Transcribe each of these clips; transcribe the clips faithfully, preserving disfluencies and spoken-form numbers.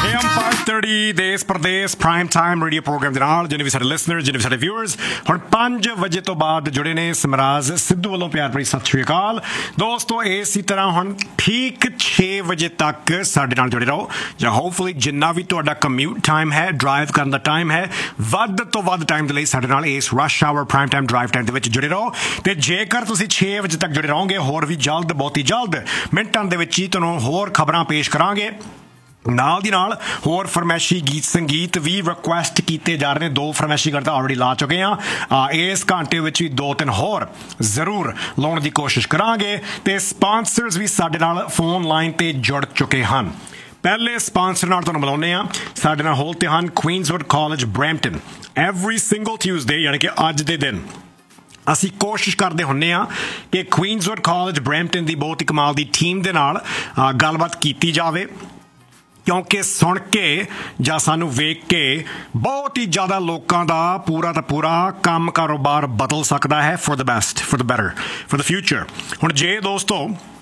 A M five thirty देश प्रदेश prime time radio programme ਦੇ ਨਾਲ ਜਿੰਨੇ ਵੀ ਸਾਡੇ ਲਿਸਨਰ ਜਿੰਨੇ ਵੀ ਸਾਡੇ ਵਿਊਅਰਸ ਹੁਣ ਪੰਜ ਵਜੇ ਤੋਂ ਬਾਅਦ ਜੁੜੇ ਨੇ ਸਮਰਾਜ ਸਿੱਧੂ ਵੱਲੋਂ ਪਿਆਰ ਭਰੀ ਸਤਿ ਸ਼੍ਰੀ ਅਕਾਲ ਦੋਸਤੋ। ਇਸੇ ਤਰ੍ਹਾਂ ਹੁਣ ਠੀਕ ਛੇ ਵਜੇ ਤੱਕ ਸਾਡੇ ਨਾਲ ਜੁੜੇ ਰਹੋ ਜਾਂ ਹੋਪਫੁਲੀ ਜਿੰਨਾ ਵੀ ਤੁਹਾਡਾ ਕਮਿਊਟ ਟਾਈਮ ਹੈ ਡਰਾਈਵ ਕਰਨ ਦਾ ਟਾਈਮ ਹੈ ਵੱਧ ਤੋਂ ਵੱਧ ਟਾਈਮ ਦੇ ਲਈ ਸਾਡੇ ਨਾਲ ਇਸ rush hour prime time drive time ਦੇ ਵਿੱਚ ਜੁੜੇ ਰਹੋ। ਤੇ ਜੇਕਰ ਤੁਸੀਂ ਛੇ ਵਜੇ ਤੱਕ ਜੁੜੇ ਰਹੋਗੇ ਹੋਰ ਵੀ ਜਲਦ ਬਹੁਤੀ ਜਲਦ ਮਿੰਟਾਂ ਦੇ ਵਿੱਚ ਹੀ ਤੁਹਾਨੂੰ ਹੋਰ ਖਬਰਾਂ ਪੇਸ਼ ਕਰਾਂਗੇ। ਨਾਲ ਦੀ ਨਾਲ ਹੋਰ ਫਰਮੈਸ਼ੀ ਗੀਤ ਸੰਗੀਤ ਵੀ ਰਿਕੁਐਸਟ ਕੀਤੇ ਜਾ ਰਹੇ ਨੇ। ਦੋ ਫਰਮੈਸ਼ੀ ਗੀਤ ਆਲਰੇਡੀ ਲਾ ਚੁੱਕੇ ਹਾਂ। ਇਸ ਘੰਟੇ ਵਿੱਚ ਵੀ ਦੋ ਤਿੰਨ ਹੋਰ ਜ਼ਰੂਰ ਲਾਉਣ ਦੀ ਕੋਸ਼ਿਸ਼ ਕਰਾਂਗੇ। ਤੇ ਸਪਾਂਸਰਸ ਵੀ ਸਾਡੇ ਨਾਲ ਫੋਨ ਲਾਈਨ ਤੇ ਜੁੜ ਚੁੱਕੇ ਹਨ। ਪਹਿਲੇ ਸਪਾਂਸਰ ਨਾਲ ਤੁਹਾਨੂੰ ਮਿਲਾਉਂਦੇ ਹਾਂ। ਸਾਡੇ ਨਾਲ ਹੋਲ ਤੇ ਹਨ ਕੁਈਨਜ਼ਵੁੱਡ college Brampton. Every single Tuesday ਯਾਨੀ ਕਿ ਅੱਜ ਦੇ ਦਿਨ ਅਸੀਂ ਕੋਸ਼ਿਸ਼ ਕਰਦੇ ਹੁੰਦੇ ਹਾਂ ਕਿ ਕੁਈਨਜ਼ਵੁੱਡ ਕਾਲਜ ਬਰੈਂਪਟਨ ਦੀ ਬਹੁਤ ਹੀ ਕਮਾਲ ਦੀ ਟੀਮ ਦੇ ਨਾਲ ਗੱਲਬਾਤ ਕੀਤੀ ਜਾਵੇ ਕਿਉਂਕਿ ਸੁਣ ਕੇ ਜਾਂ ਸਾਨੂੰ ਵੇਖ ਕੇ ਬਹੁਤ ਹੀ ਜ਼ਿਆਦਾ ਲੋਕਾਂ ਦਾ ਪੂਰਾ ਦਾ ਪੂਰਾ ਕੰਮ ਕਾਰੋਬਾਰ ਬਦਲ ਸਕਦਾ ਹੈ for the best for the better for the future. ਹੁਣ ਜੇ ਦੋਸਤੋ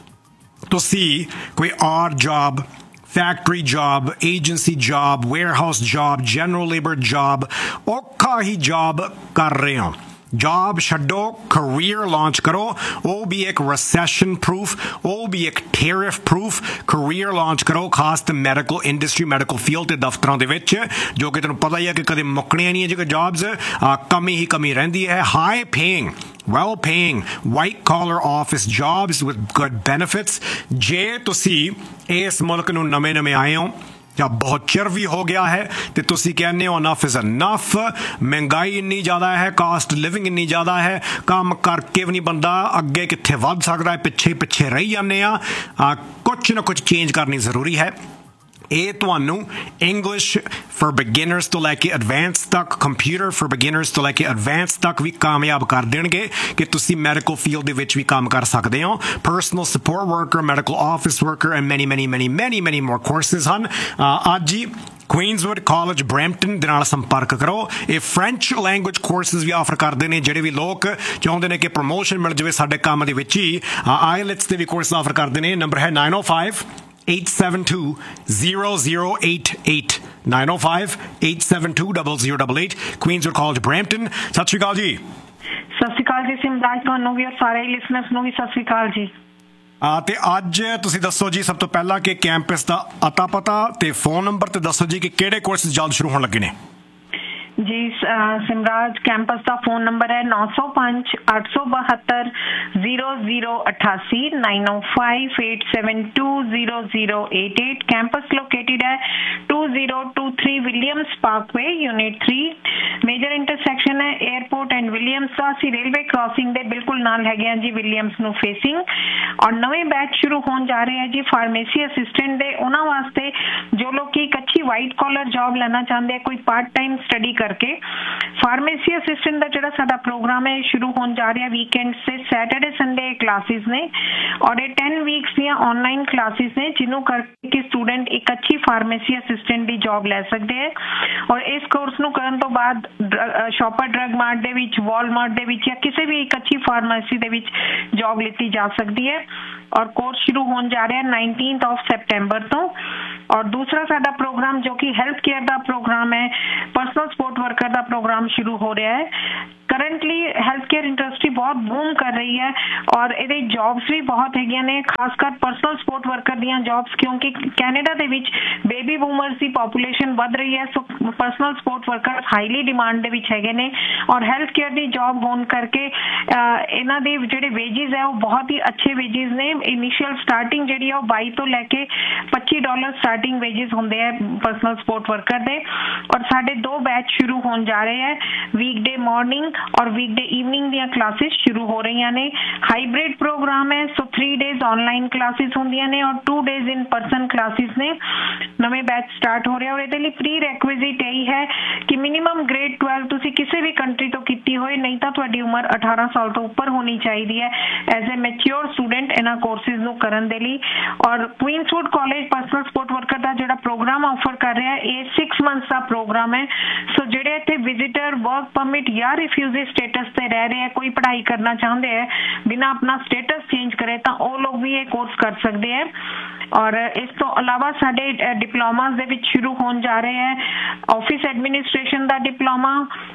ਤੁਸੀਂ ਕੋਈ R job factory job agency job warehouse job general labour job ਔਖਾ ਹੀ ਜੌਬ ਕਰ ਰਹੇ ਹੋ जॉब छड्डो career launch करो। ਉਹ ਵੀ ਇੱਕ recession proof ਉਹ ਵੀ ਇੱਕ tariff proof career launch ਕਰੋ ਖਾਸ ਤੇ ਮੈਡੀਕਲ ਇੰਡਸਟਰੀ ਮੈਡੀਕਲ ਫੀਲਡ ਤੇ ਦਫ਼ਤਰਾਂ ਦੇ ਵਿੱਚ ਜੋ ਕਿ ਤੁਹਾਨੂੰ ਪਤਾ ਹੀ ਹੈ ਕਿ ਕਦੇ ਮੁੱਕਣੀਆਂ ਨਹੀਂ ਹੈ ਜੇ ਜੌਬਸ ਕਮੀ ਹੀ ਕਮੀ ਰਹਿੰਦੀ ਹੈ। High paying well paying white collar office jobs with good benefits। ਜੇ ਤੁਸੀਂ ਇਸ ਮੁਲਕ ਨੂੰ ਨਵੇਂ ਨਵੇਂ ਆਏ ਹੋ ਜਾਂ ਬਹੁਤ ਚਿਰ ਵੀ ਹੋ ਗਿਆ ਹੈ ਤੇ ਤੁਸੀਂ ਕਹਿੰਦੇ ਹੋ ਅਨਫ ਇਜ਼ ਅਨਫ ਮਹਿੰਗਾਈ ਇੰਨੀ ਜ਼ਿਆਦਾ ਹੈ ਕਾਸਟ ਲਿਵਿੰਗ ਇੰਨੀ ਜ਼ਿਆਦਾ ਹੈ ਕੰਮ ਕਰਕੇ ਵੀ ਨਹੀਂ ਬੰਦਾ ਅੱਗੇ ਕਿੱਥੇ ਵੱਧ ਸਕਦਾ ਹੈ ਪਿੱਛੇ ਪਿੱਛੇ ਰਹੀ ਜਾਂਦੇ ਆ ਕੁਛ ਨਾ ਕੁਛ ਚੇਂਜ ਕਰਨੀ ਜ਼ਰੂਰੀ ਹੈ। ਇਹ ਤੁਹਾਨੂੰ ਇੰਗਲਿਸ਼ ਫॉर ਬਿਗਿਨਰਸ ਤੋਂ ਲੈ ਕੇ ਐਡਵਾਂਸ ਤੱਕ ਕੰਪਿਊਟਰ ਫॉर ਬਿਗਿਨਰਸ ਤੋਂ ਲੈ ਕੇ ਐਡਵਾਂਸ ਤੱਕ ਵੀ ਕਾਮਯਾਬ ਕਰ ਦੇਣਗੇ ਕਿ ਤੁਸੀਂ ਮੈਡੀਕਲ ਫੀਲਡ ਦੇ ਵਿੱਚ ਵੀ ਕੰਮ ਕਰ ਸਕਦੇ ਹੋ। Personal support worker medical office worker and ਮੈਨੀ ਮੈਨੀ ਮੈਨੀ ਮੈਨੀ ਮੈਨੀ ਮੋਰ ਕੋਰਸਿਸ ਹਨ। ਅੱਜ ਹੀ ਕੁਈਨਜ਼ਵੁੱਡ ਕਾਲਜ ਬਰੈਂਪਟਨ ਦੇ ਨਾਲ ਸੰਪਰਕ ਕਰੋ। ਇਹ ਫਰੈਂਚ ਲੈਂਗੁਏਜ ਕੋਰਸਿਸ ਵੀ ਆਫਰ ਕਰਦੇ ਨੇ ਜਿਹੜੇ ਵੀ ਲੋਕ ਚਾਹੁੰਦੇ ਨੇ ਕਿ ਪ੍ਰਮੋਸ਼ਨ ਮਿਲ ਜਾਵੇ ਸਾਡੇ ਕੰਮ ਦੇ ਵਿੱਚ ਹੀ ਆਈਲੈਟਸ ਦੇ ਵੀ ਕੋਰਸ ਆਫਰ ਕਰਦੇ ਨੇ। ਨੰਬਰ ਹੈ ਨਾਈਨ ਓ five eight seven two zero zero eight eight nine oh five eight seven two zero zero eight eight Queenswood College Brampton। ਸਤਿ ਸ਼੍ਰੀ ਅਕਾਲ ਜੀ। ਸਤਿ ਸ਼੍ਰੀ ਅਕਾਲ ਜੀ ਸਿਮਰਾਜ ਤੁਹਾਨੂੰ ਵੀ ਔਰ ਸਾਰੇ ਲਿਸਨਰਸ ਨੂੰ ਵੀ ਸਤਿ ਸ਼੍ਰੀ ਅਕਾਲ ਜੀ। ਆ ਤੇ ਅੱਜ ਤੁਸੀਂ ਦੱਸੋ ਜੀ ਸਭ ਤੋਂ ਪਹਿਲਾਂ ਕਿ ਕੈਂਪਸ ਦਾ ਅਤਾ ਪਤਾ ਤੇ ਫੋਨ ਨੰਬਰ ਤੇ ਦੱਸੋ ਜੀ ਕਿ ਕਿਹੜੇ ਕੋਰਸ ਜਲਦ ਸ਼ੁਰੂ ਹੋਣ ਲੱਗੇ ਨੇ। जी सिमराज कैंपस का फोन नंबर है नौ सौ पाँच आठ सौ बहत्तर जीरो जीरो अठासी nine O five eight seven to zero zero eight eight. Campus located है to zero to three Williams Parkway unit three. Major intersection है एयरपोर्ट एंड विलियम्स का। ਅਸੀਂ रेलवे क्रॉसिंग ਦੇ ਬਿਲਕੁਲ ਨਾਲ ਹੈਗੇ ਆ ਜੀ ਵਿਲੀਅਮਸ ਨੂੰ ਫੇਸਿੰਗ। ਔਰ ਨਵੇਂ ਬੈਚ ਸ਼ੁਰੂ ਹੋਣ ਜਾ ਰਹੇ ਆ ਜੀ ਫਾਰਮੇਸੀ ਅਸਿਸਟੈਂਟ ਦੇ। ਉਹਨਾਂ ਵਾਸਤੇ ਜੋ ਲੋਕ ਇੱਕ ਅੱਛੀ ਵਾਈਟ ਕਾਲਰ ਜੌਬ ਲੈਣਾ ਚਾਹੁੰਦੇ ਆ ਕੋਈ ਪਾਰਟ ਟਾਈਮ ਸਟੱਡੀ ਕਰਕੇ ਫਾਰਮੇਸੀ ਅਸਿਸਟੈਂਟ ਦਾ ਜਿਹੜਾ ਸਾਡਾ ਪ੍ਰੋਗਰਾਮ ਹੈ ਸ਼ੁਰੂ ਹੋਣ ਜਾ ਰਿਹਾ ਵੀਕਐਂਡਸ ਤੇ ਸੈਟਰਡੇ ਸੰਡੇ ਕਲਾਸਿਸ ਨੇ ਔਰ ਇਹ ਦਸ ਵੀਕਸ ਦੀਆਂ ਆਨਲਾਈਨ ਕਲਾਸਿਸ ਨੇ ਜਿਹਨੂੰ ਕਰਕੇ ਸਟੂਡੈਂਟ ਇੱਕ ਅੱਛੀ ਫਾਰਮੇਸੀ ਅਸਿਸਟੈਂਟ ਦੀ ਜੌਬ ਲੈ ਸਕਦੇ ਹੈ। ਔਰ ਇਸ ਕੋਰਸ ਨੂੰ ਕਰਨ ਤੋਂ ਬਾਅਦ ਸ਼ਾਪਰ ਡਰੱਗ ਮਾਰਟ ਦੇ ਵਿੱਚ ਵਾਲਮਾਰਟ ਦੇ ਵਿੱਚ ਜਾਂ ਕਿਸੇ ਵੀ ਇੱਕ ਅੱਛੀ ਫਾਰਮੇਸੀ ਦੇ ਵਿੱਚ ਜੌਬ ਲਿੱਤੀ ਜਾ ਸਕਦੀ ਹੈ। और कोर्स शुरू होने जा रहा है नाइनटीन ऑफ सितंबर तो। और दूसरा साडा प्रोग्राम जो कि हेल्थ केयर का प्रोग्राम है पर्सनल सपोर्ट वर्कर का प्रोग्राम शुरू हो रहा है। करंटली हेल्थ केयर इंडस्ट्री बहुत बूम कर रही है और ये जॉब्स भी बहुत है ने खासकर पर्सनल सपोर्ट वर्कर दियां जॉब्स क्योंकि कैनेडा दे विच बेबी बूमर्स की पॉपुलेशन बढ़ रही है। So personal support worker highly demand दे विच हैगे ने और हेल्थ केयर की जॉब होने करके इन्हां दे जिहड़े वेजिज है वो बहुत ही अच्छे वेजिज ने। इनिशियल स्टार्टिंग जिहड़ी है बाई तो लैके पच्ची डॉलर स्टार्टिंग वेजिज होंदे है पर्सनल सपोर्ट वर्कर दे। और साडे दो बैच शुरू होने जा रहे हैं वीकडे मॉर्निंग और वीकडे इवनिंग दियां क्लासेस शुरू हो रही ने। हाइब्रिड प्रोग्राम है so three days online classes होंदियां ने और two days in person classes ने। नवे बैच स्टार्ट हो रहे और ये प्री रैक्विजिट यही है कि मिनिमम ग्रेड ट्वेल्व तुसी किसी भी कंट्री तो कीती होए नहीं तो तुहाडी उम्र अठारह साल तो ऊपर होनी चाहिए है एज ए मैच्योर स्टूडेंट इन्हां कोर्सिस नूं करन दे लई। और क्वींसवुड कॉलेज पर्सनल सपोर्ट वर्कर का जिहड़ा प्रोग्राम ऑफर ਸਰਵ ਕਰ ਰਿਹਾ ਇਹ सिक्स मंथ्स का प्रोग्राम है। सो ਜਿਹੜੇ ਇੱਥੇ ਵਿਜ਼ਿਟਰ ਵਰਕ ਪਰਮਿਟ ਜਾਂ ਰਿਫਿਊਜੀ ਸਟੇਟਸ ਤੇ ਰਹਿ ਰਹੇ ਹੈ ਕੋਈ ਪੜ੍ਹਾਈ ਕਰਨਾ ਚਾਹੁੰਦੇ ਹੈ ਬਿਨਾਂ ਆਪਣਾ ਸਟੇਟਸ ਚੇਂਜ ਕਰੇ ਤਾਂ ਉਹ ਲੋਕ ਵੀ ਇਹ ਕੋਰਸ ਕਰ ਸਕਦੇ ਹੈ। ਔਰ ਇਸ ਤੋਂ ਇਲਾਵਾ ਸਾਡੇ ਡਿਪਲੋਮਾਸ ਦੇ ਵਿੱਚ ਸ਼ੁਰੂ ਹੋਣ ਜਾ ਰਹੇ ਹੈ ਆਫਿਸ ਐਡਮਿਨਿਸਟ੍ਰੇਸ਼ਨ ਦਾ diploma,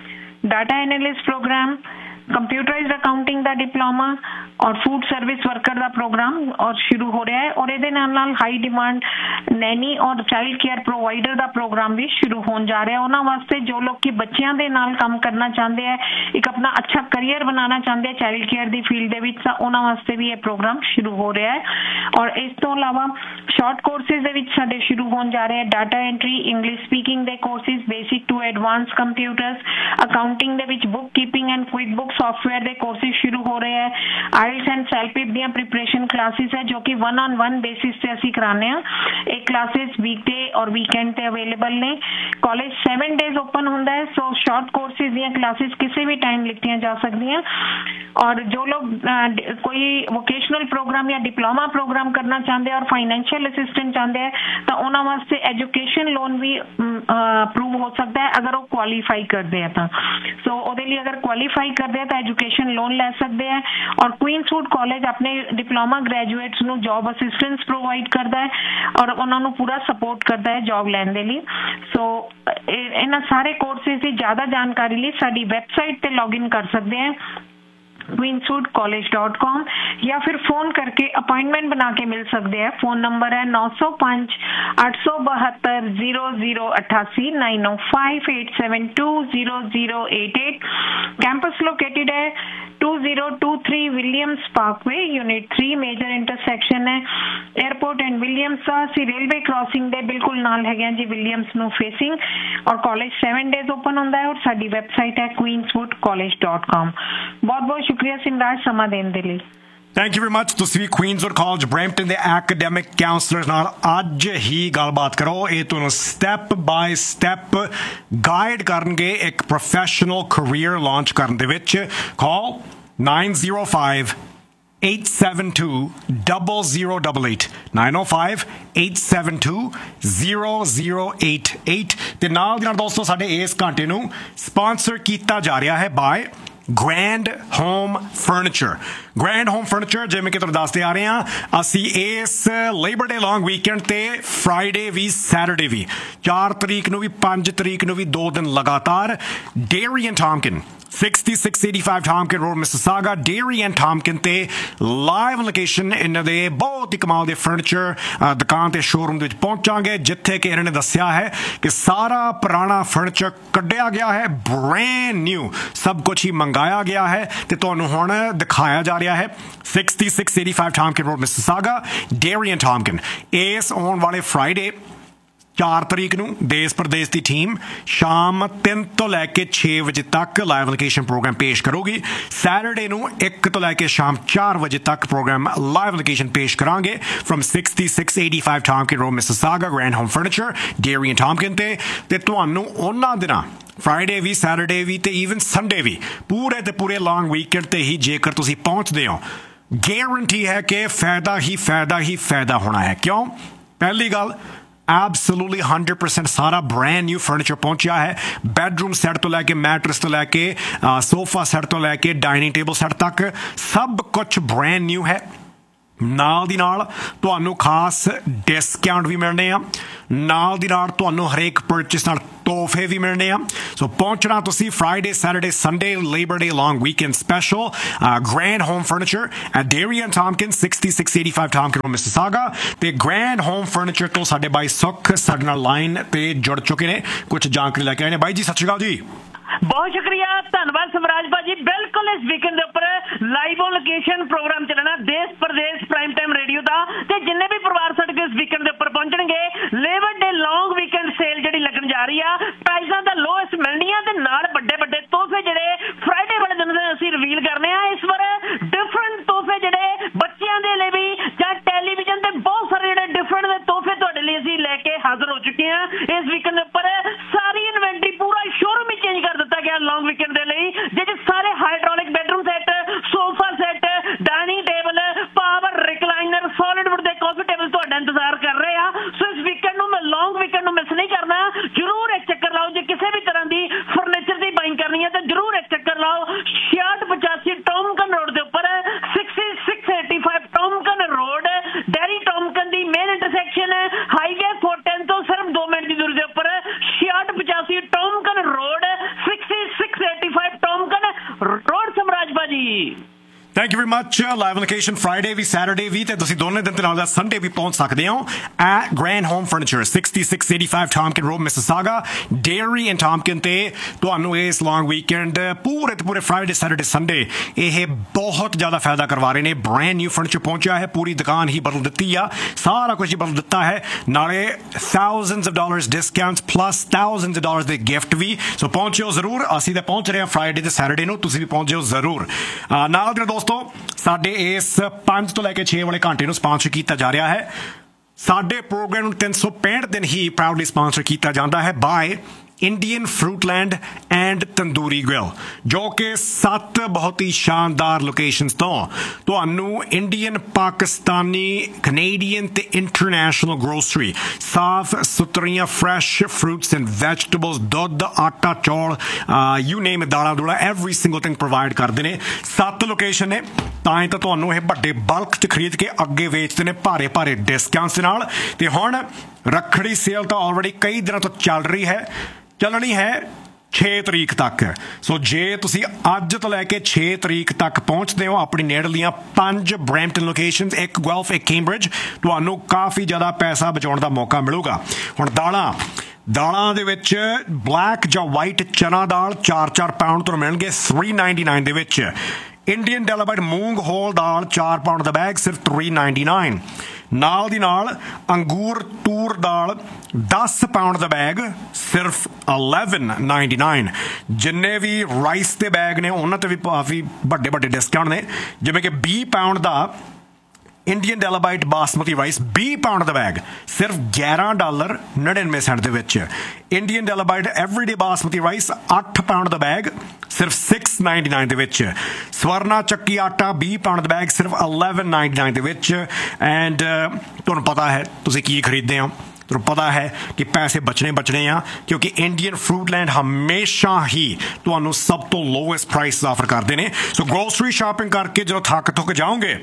data analyst program, computerised accounting का डिप्लोमा और फूड सर्विस वर्कर का प्रोग्राम और शुरू हो रहा है। और ये हाई डिमांड नैनी और चाइल्ड केयर प्रोवाइडर का प्रोग्राम भी शुरू होने जा रहा है। उन्होंने वास्ते जो लोग कि बच्चों के नाल काम करना चाहते हैं, एक अपना अच्छा करियर बनाना चाहते हैं चाइल्ड केयर की फील्ड के विच, उन्होंने वास्ते भी ये प्रोग्राम शुरू हो रहा है। और इस तो अलावा शॉर्ट कोर्सेज दे विच साडे शुरू होने जा रहे हैं डाटा एंट्री, इंग्लिश स्पीकिंग के courses, basic to advance computers, accounting they which book keeping and quick book software के कोर्सेज शुरू हो रहे हैं। आइल्स एंड सेल्फिप दी प्रिपरेशन क्लासेस है जो कि वन ऑन वन बेसिस से असी कराने हैं। एक क्लासेस वीकडे और वीकेंड पे अवेलेबल ने। कॉलेज सैवन डेज ओपन होता है। सो शॉर्ट कोर्सेज दी क्लासेस किसी भी टाइम लिखियां जा सकती हैं। और जो लोग कोई वोकेशनल प्रोग्राम या डिप्लोमा प्रोग्राम करना चाहते हैं और फाइनेंशियल असिस्टेंट चाहते हैं तो उन्होंने वास्ते एजुकेशन लोन भी अप्रूव हो सकता है अगर वो क्वालीफाई करते हैं। तो सो ਉਹਦੇ ਲਈ अगर क्वालीफाई करते हैं तो एजुकेशन लोन ले सकते हैं। और क्वींसवुड कॉलेज अपने डिप्लोमा ग्रेजुएट्स ਨੂੰ जॉब असिस्टेंस प्रोवाइड करता है और उन्होंने पूरा सपोर्ट करता है जॉब ਲੈਣ ਦੇ ਲਈ। सो ਇਹਨਾਂ ਸਾਰੇ ਕੋਰਸਿਸ ਦੀ ਜ਼ਿਆਦਾ ਜਾਣਕਾਰੀ ਲਈ ਸਾਡੀ ਵੈਬਸਾਈਟ ਤੇ ਲੌਗਇਨ ਕਰ ਸਕਦੇ हैं क्वींसवुड कॉलेज डॉट कॉम या फिर फोन करके अपॉइंटमेंट बना के मिल सकते हैं। फोन नंबर है नौ सौ पाँच आठ सौ बहत्तर जीरो जीरो अट्ठासी nine O five eight seven to zero zero eight eight. Campus located है to zero to three Williams Parkway unit three major intersection है एयरपोर्ट एंड विलियम्स का। असी रेलवे क्रॉसिंग दे बिल्कुल नाल है जी विलियम्स नू फेसिंग। और कॉलेज सैवन डेज ओपन होता है और साडी वैबसाइट है क्वींसवुड कॉलेज डॉट कॉम। बहुत बहुत शुक्रिया सिमराज समा देने के लिए। Thank you very much. ਤੁਸੀਂ ਵੀ क्वींसवुड कॉलेज ब्रैम्पटन ਦੇ ਐਕੈਡੈਮਿਕ ਕਾਉਂਸਲਰ ਨਾਲ ਅੱਜ ਹੀ ਗੱਲਬਾਤ ਕਰੋ। ਇਹ ਤੁਹਾਨੂੰ ਸਟੈਪ ਬਾय ਸਟੈਪ ਗਾਈਡ ਕਰਨਗੇ ਇੱਕ ਪ੍ਰੋਫੈਸ਼ਨਲ ਕੈਰੀਅਰ ਲਾਂਚ ਕਰਨ ਦੇ ਵਿੱਚ। ਕਾਲ nine zero five eight seven two zero zero eight eight nine zero five eight seven two zero zero eight eight। ਤੇ ਨਾਲ ਦੀ ਨਾਲ ਦੋਸਤੋ ਸਾਡੇ ਇਸ ਘੰਟੇ ਨੂੰ ਸਪਾਂਸਰ ਕੀਤਾ ਜਾ ਰਿਹਾ ਹੈ ਬਾय grand home furniture. Grand home furniture जिवें कि तुहानूं दसदे आ रहे हैं असीं इस लेबर डे लॉन्ग वीकेंड ते फ्राइडे भी सैटरडे भी चार तरीक नूं भी पांच तरीक नूं भी दो दिन लगातार dairy and टॉमकिन sixty-six eighty-five Tompkin Road Mississauga Dairy and Tompkin ਤੇ ਲਾਈਵ ਲੋਕੇਸ਼ਨ ਇਹਨਾਂ ਦੇ ਬਹੁਤ ਹੀ ਕਮਾਲ ਦੇ ਫਰਨੀਚਰ ਦੁਕਾਨ ਤੇ ਸ਼ੋਰੂਮ ਦੇ ਵਿੱਚ ਪਹੁੰਚਾਂਗੇ ਜਿੱਥੇ ਕਿ ਇਹਨਾਂ ਨੇ ਦੱਸਿਆ ਹੈ ਕਿ ਸਾਰਾ ਪੁਰਾਣਾ ਫਰਨੀਚਰ ਕੱਢਿਆ ਗਿਆ ਹੈ ਬ੍ਰੈਂਡ ਨਿਊ ਸਭ ਕੁਝ ਹੀ ਮੰਗਾਇਆ ਗਿਆ ਹੈ ਤੇ ਤੁਹਾਨੂੰ ਹੁਣ ਦਿਖਾਇਆ ਜਾ ਰਿਹਾ ਹੈ sixty-six eighty-five Tompkin Road Mississauga Dairy and Tompkin। ਇਸ ਆਉਣ ਵਾਲੇ ਫਰਾਈਡੇ ਚਾਰ ਤਰੀਕ ਨੂੰ ਦੇਸ਼ ਪ੍ਰਦੇਸ਼ ਦੀ ਟੀਮ ਸ਼ਾਮ ਤਿੰਨ ਤੋਂ ਲੈ ਕੇ ਛੇ ਵਜੇ ਤੱਕ ਲਾਈਵ ਲੋਕੇਸ਼ਨ ਪ੍ਰੋਗਰਾਮ ਪੇਸ਼ ਕਰੂਗੀ। ਸੈਟਰਡੇ ਨੂੰ ਇੱਕ ਤੋਂ ਲੈ ਕੇ ਸ਼ਾਮ ਚਾਰ ਵਜੇ ਤੱਕ ਪ੍ਰੋਗਰਾਮ ਲਾਈਵ ਲੋਕੇਸ਼ਨ ਪੇਸ਼ ਕਰਾਂਗੇ firm sixty-six eighty-five Tompkin Road Mississauga Grand Home Furniture Dairy and Tompkin ਤੇ ਤੇ ਤੁਹਾਨੂੰ ਉਹਨਾਂ ਦਿਨਾਂ ਫਰਾਈਡੇ ਵੀ ਸੈਟਰਡੇ ਵੀ ਤੇ ਈਵਨ ਸੰਡੇ ਵੀ ਪੂਰੇ ਤੇ ਪੂਰੇ ਲੌਂਗ ਵੀਕਐਂਡ ਤੇ ਹੀ ਜੇਕਰ ਤੁਸੀਂ ਪਹੁੰਚਦੇ ਹੋ ਗਾਰੰਟੀ ਹੈ ਕਿ ਫਾਇਦਾ ਹੀ ਫਾਇਦਾ ਹੀ ਫਾਇਦਾ ਹੋਣਾ ਹੈ। ਕਿਉਂ? ਪਹਿਲੀ ਗੱਲ ਐਬਸੋਲੂਟਲੀ one hundred percent ਸਾਰਾ ਬ੍ਰੈਂਡ ਨਿਊ ਫਰਨੀਚਰ ਪਹੁੰਚਿਆ ਹੈ। ਬੈਡਰੂਮ ਸੈੱਟ ਤੋਂ ਲੈ ਕੇ ਮੈਟਰਸ ਤੋਂ ਲੈ ਕੇ ਸੋਫਾ ਸੈੱਟ ਤੋਂ ਲੈ ਕੇ ਡਾਈਨਿੰਗ ਟੇਬਲ ਸੈੱਟ ਤੱਕ ਸਭ ਕੁਝ ਬ੍ਰੈਂਡ ਨਿਊ ਹੈ। ਨਾਲ ਦੀ ਨਾਲ ਤੁਹਾਨੂੰ ਖਾਸ ਡਿਸਕਾਊਂਟ ਵੀ ਮਿਲਣੇ ਆ। ਨਾਲ ਦੀ ਨਾਲ ਤੁਹਾਨੂੰ ਹਰੇਕ ਪਰਚੇਸ ਨਾਲ ਤੋਹਫੇ ਵੀ ਮਿਲਣੇ ਆ। ਸੋ ਪਹੁੰਚਣਾ ਤੁਸੀਂ Friday Saturday Sunday labour day long weekend special grand home furniture at dairy and ਟਾਮਕਿਨ sixty-six eighty-five Tompkin Road Mississauga ਤੇ ਗ੍ਰੈਂਡ ਹੋਮ ਫਰਨੀਚਰ ਤੋਂ ਸਾਡੇ ਬਾਈ ਸੁੱਖ ਸਾਡੇ ਨਾਲ ਲਾਈਨ ਤੇ ਜੁੜ ਚੁੱਕੇ ਨੇ ਕੁਝ ਜਾਣਕਾਰੀ ਲੈ ਕੇ ਆਏ ਨੇ। ਬਾਈ ਜੀ ਸਤਿ ਸ਼੍ਰੀ ਅਕਾਲ ਜੀ। बहुत शुक्रिया धन्यवाद समराज भाजी। बिल्कुल इस वीकेंड के उपर लाइव ऑन लोकेशन प्रोग्राम चलना देश प्रदेश प्राइम टाइम रेडियो का ते जिन्ने भी परिवार साडे इस वीकेंड के उपर पहुंचणगे labour day long weekend cell जिहड़ी लगन जा रही है प्राइसां दा लोएस्ट मिलणीਆਂ ते नाल बड़े बड़े तोहफे जिहड़े फ्राइडे वाले दिन असीं रिवील करने आ। इस बार डिफरेंट तोहफे जिहड़े बच्चिਆਂ दे लई भी जां टैलीविजन ते बहुत सारे जिहड़े डिफरेंट दे तोहफे तुहाडे लई असीं लैके हाਜ਼ਰ हो चुके हैं। इस वीकेंड के उपर सारी इन्वेंटरी पूरा शोरूम ही चेंज कर ਦਿੱਤਾ ਗਿਆ ਲੌਂਗ ਵੀਕਐਂਡ ਦੇ ਲਈ ਜਿਹਦੇ ਸਾਰੇ hydraulic bedroom set sofa set dining table power recliner solid wood ਦੇ ਕਾਫੀ ਟੇਬਲ ਤੁਹਾਡਾ ਇੰਤਜ਼ਾਰ ਕਰ ਰਹੇ ਆ। ਸੋ ਇਸ ਵੀਕਐਂਡ ਨੂੰ ਮੈਂ ਲੌਂਗ ਵੀਕਐਂਡ ਨੂੰ ਮਿਸ ਨਹੀਂ thank you very much live location Friday we Saturday ਵੀ ਤੇ ਤੁਸੀਂ ਦੋਨੇ ਦਿਨ ਤੇ ਨਾਲ ਸੰਡੇ ਵੀ ਪਹੁੰਚ ਸਕਦੇ ਹੋ at grand home furniture sixty-six eighty-five Tompkin Road Mississauga Dairy and Tompkin ਤੇ ਤੁਹਾਨੂੰ ਇਸ ਲੌਂਗ ਵੀਕਐਂਡ ਪੂਰੇ ਤੇ ਪੂਰੇ ਫਰਾਈਡੇ ਸੈਟਰਡੇ ਸੰਡੇ ਇਹ ਬਹੁਤ ਜ਼ਿਆਦਾ ਫਾਇਦਾ ਕਰਵਾ ਰਹੇ ਨੇ ਬ੍ਰੈਂਡ ਨਿਊ ਫਰਨੀਚਰ ਪਹੁੰਚਿਆ ਹੈ ਪੂਰੀ ਦੁਕਾਨ ਹੀ ਬਦਲ ਦਿੱਤੀ ਆ ਸਾਰਾ ਕੁਝ ਹੀ ਬਦਲ ਦਿੱਤਾ ਹੈ ਨਾਲੇ thousands of dollars discounts plus thousands of dollars ਦੇ ਗਿਫਟ ਵੀ ਸੋ ਪਹੁੰਚਿਓ ਜ਼ਰੂਰ ਅਸੀਂ ਤਾਂ ਪਹੁੰਚ ਰਹੇ ਹਾਂ ਫਰਾਈਡੇ ਤੇ ਸੈਟਰਡੇ ਨੂੰ ਤੁਸੀਂ ਵੀ ਪਹੁੰਚਿਓ ਜ਼ਰੂਰ ਨਾਲ ਦੇ ਦੋਸਤੋ ਸਾਡੇ ਇਸ ਪੰਜ ਤੋਂ ਲੈ ਕੇ ਛੇ ਵਾਲੇ ਘੰਟੇ ਨੂੰ ਸਪਾਂਸਰ ਕੀਤਾ ਜਾ ਰਿਹਾ ਹੈ ਸਾਡੇ ਪ੍ਰੋਗਰਾਮ ਨੂੰ ਤਿੰਨ ਸੌ ਪੈਂਹਠ ਦਿਨ ਹੀ ਪ੍ਰਾਊਡਲੀ ਸਪਾਂਸਰ ਕੀਤਾ ਜਾਂਦਾ ਹੈ bye Indian ਫਰੂਟਲੈਂਡ and tandoori grill ਜੋ ਕਿ ਸੱਤ ਬਹੁਤ ਹੀ ਸ਼ਾਨਦਾਰ ਲੋਕੇਸ਼ਨਸ ਤੋਂ ਤੁਹਾਨੂੰ ਇੰਡੀਅਨ ਪਾਕਿਸਤਾਨੀ ਕੈਨੇਡੀਅਨ ਤੇ ਇੰਟਰਨੈਸ਼ਨਲ ਗਰੋਸਰੀ ਸਾਫ ਸੁਥਰੀਆਂ ਫਰੈਸ਼ ਫਰੂਟਸ ਐਂਡ ਵੈਜੀਟੇਬਲਸ ਦੁੱਧ ਆਟਾ ਚੌਲ ਯੂ ਨੇਮ ਦਾਲਾਂ ਦੂਲਾਂ ਐਵਰੀ ਸਿੰਗਲ ਥਿੰਗ ਪ੍ਰੋਵਾਈਡ ਕਰਦੇ ਨੇ ਸੱਤ ਲੋਕੇਸ਼ਨ ਨੇ ਤਾਂ ਹੀ ਤਾਂ ਤੁਹਾਨੂੰ ਇਹ ਵੱਡੇ ਬਲਕ 'ਚ ਖਰੀਦ ਕੇ ਅੱਗੇ ਵੇਚਦੇ ਨੇ ਭਾਰੇ ਭਾਰੇ ਡਿਸਕਾਊਂਟਸ ਦੇ ਨਾਲ ਤੇ ਹੁਣ ਰੱਖੜੀ ਸੇਲ ਤਾਂ ਆਲਰੇਡੀ ਕਈ ਦਿਨਾਂ ਤੋਂ ਚੱਲ ਰਹੀ ਹੈ ਚੱਲਣੀ ਹੈ ਛੇ ਤਰੀਕ ਤੱਕ ਸੋ ਜੇ ਤੁਸੀਂ ਅੱਜ ਤੋਂ ਲੈ ਕੇ ਛੇ ਤਰੀਕ ਤੱਕ ਪਹੁੰਚਦੇ ਹੋ ਆਪਣੀ ਨੇੜਲੀਆਂ ਪੰਜ ਬਰੈਂਪਟਨ ਲੋਕੇਸ਼ਨਸ ਇੱਕ ਗੁਐਲਫ ਇੱਕ ਕੈਂਬਰਿਜ ਤੁਹਾਨੂੰ ਕਾਫੀ ਜ਼ਿਆਦਾ ਪੈਸਾ ਬਚਾਉਣ ਦਾ ਮੌਕਾ ਮਿਲੂਗਾ ਹੁਣ ਦਾਲਾਂ ਦਾਲਾਂ ਦੇ ਵਿੱਚ ਬਲੈਕ ਜਾਂ ਵਾਈਟ ਚਨਾ ਦਾਲ ਚਾਰ ਚਾਰ ਪਾਊਂਡ ਤੁਹਾਨੂੰ ਮਿਲਣਗੇ three ninety-nine ਦੇ ਵਿੱਚ ਇੰਡੀਅਨ ਡੈਲਾਬਾਈਟ ਮੂੰਗ ਹੋਲ ਦਾਲ ਚਾਰ ਪਾਊਂਡ ਦਾ ਬੈਗ ਸਿਰਫ three ninety-nine ਨਾਲ ਦੀ ਨਾਲ ਅੰਗੂਰ ਤੂਰ ਦਾਲ ਦਸ ਪਾਊਂਡ ਦਾ ਬੈਗ ਸਿਰਫ eleven ninety-nine ਜਿੰਨੇ ਵੀ ਰਾਈਸ ਦੇ ਬੈਗ ਨੇ ਉਹਨਾਂ ਤੇ ਵੀ ਕਾਫੀ ਵੱਡੇ ਵੱਡੇ ਡਿਸਕਾਊਂਟ ਨੇ ਜਿਵੇਂ ਕਿ ਵੀਹ ਪਾਊਂਡ ਦਾ ਇੰਡੀਅਨ ਡੈਲਾਬਾਈਟ ਬਾਸਮਤੀ ਰਾਈਸ ਵੀਹ ਪਾਊਂਡ ਦਾ ਬੈਗ ਸਿਰਫ ਗਿਆਰਾਂ ਡਾਲਰ ਨੜਿਨਵੇਂ ਸੈਂਟ ਦੇ ਵਿੱਚ ਇੰਡੀਅਨ ਡੈਲਾਬਾਈਟ ਐਵਰੀਡੇ ਬਾਸਮਤੀ ਰਾਈਸ ਅੱਠ ਪਾਊਂਡ ਦਾ ਬੈਗ ਸਿਰਫ six ninety-nine ਦੇ ਵਿੱਚ ਸਵਰਨਾ ਚੱਕੀ ਆਟਾ ਵੀਹ ਪਾਊਂਡ ਦਾ ਬੈਗ ਸਿਰਫ eleven ninety-nine ਦੇ ਵਿੱਚ ਐਂਡ ਤੁਹਾਨੂੰ ਪਤਾ ਹੈ ਤੁਸੀਂ ਕੀ ਖਰੀਦਦੇ ਹੋ ਤੁਹਾਨੂੰ ਪਤਾ ਹੈ ਕਿ ਪੈਸੇ ਬਚਣੇ ਬਚਣੇ ਆ ਕਿਉਂਕਿ ਇੰਡੀਅਨ ਫਰੂਟਲੈਂਡ ਹਮੇਸ਼ਾ ਹੀ ਤੁਹਾਨੂੰ ਸਭ ਤੋਂ ਲੋਐਸਟ ਪ੍ਰਾਈਸ ਆਫਰ ਕਰਦੇ ਨੇ ਸੋ ਗਰੋਸਰੀ ਸ਼ਾਪਿੰਗ ਕਰਕੇ ਜਦੋਂ ਥੱਕ ਥੁੱਕ ਜਾਓਗੇ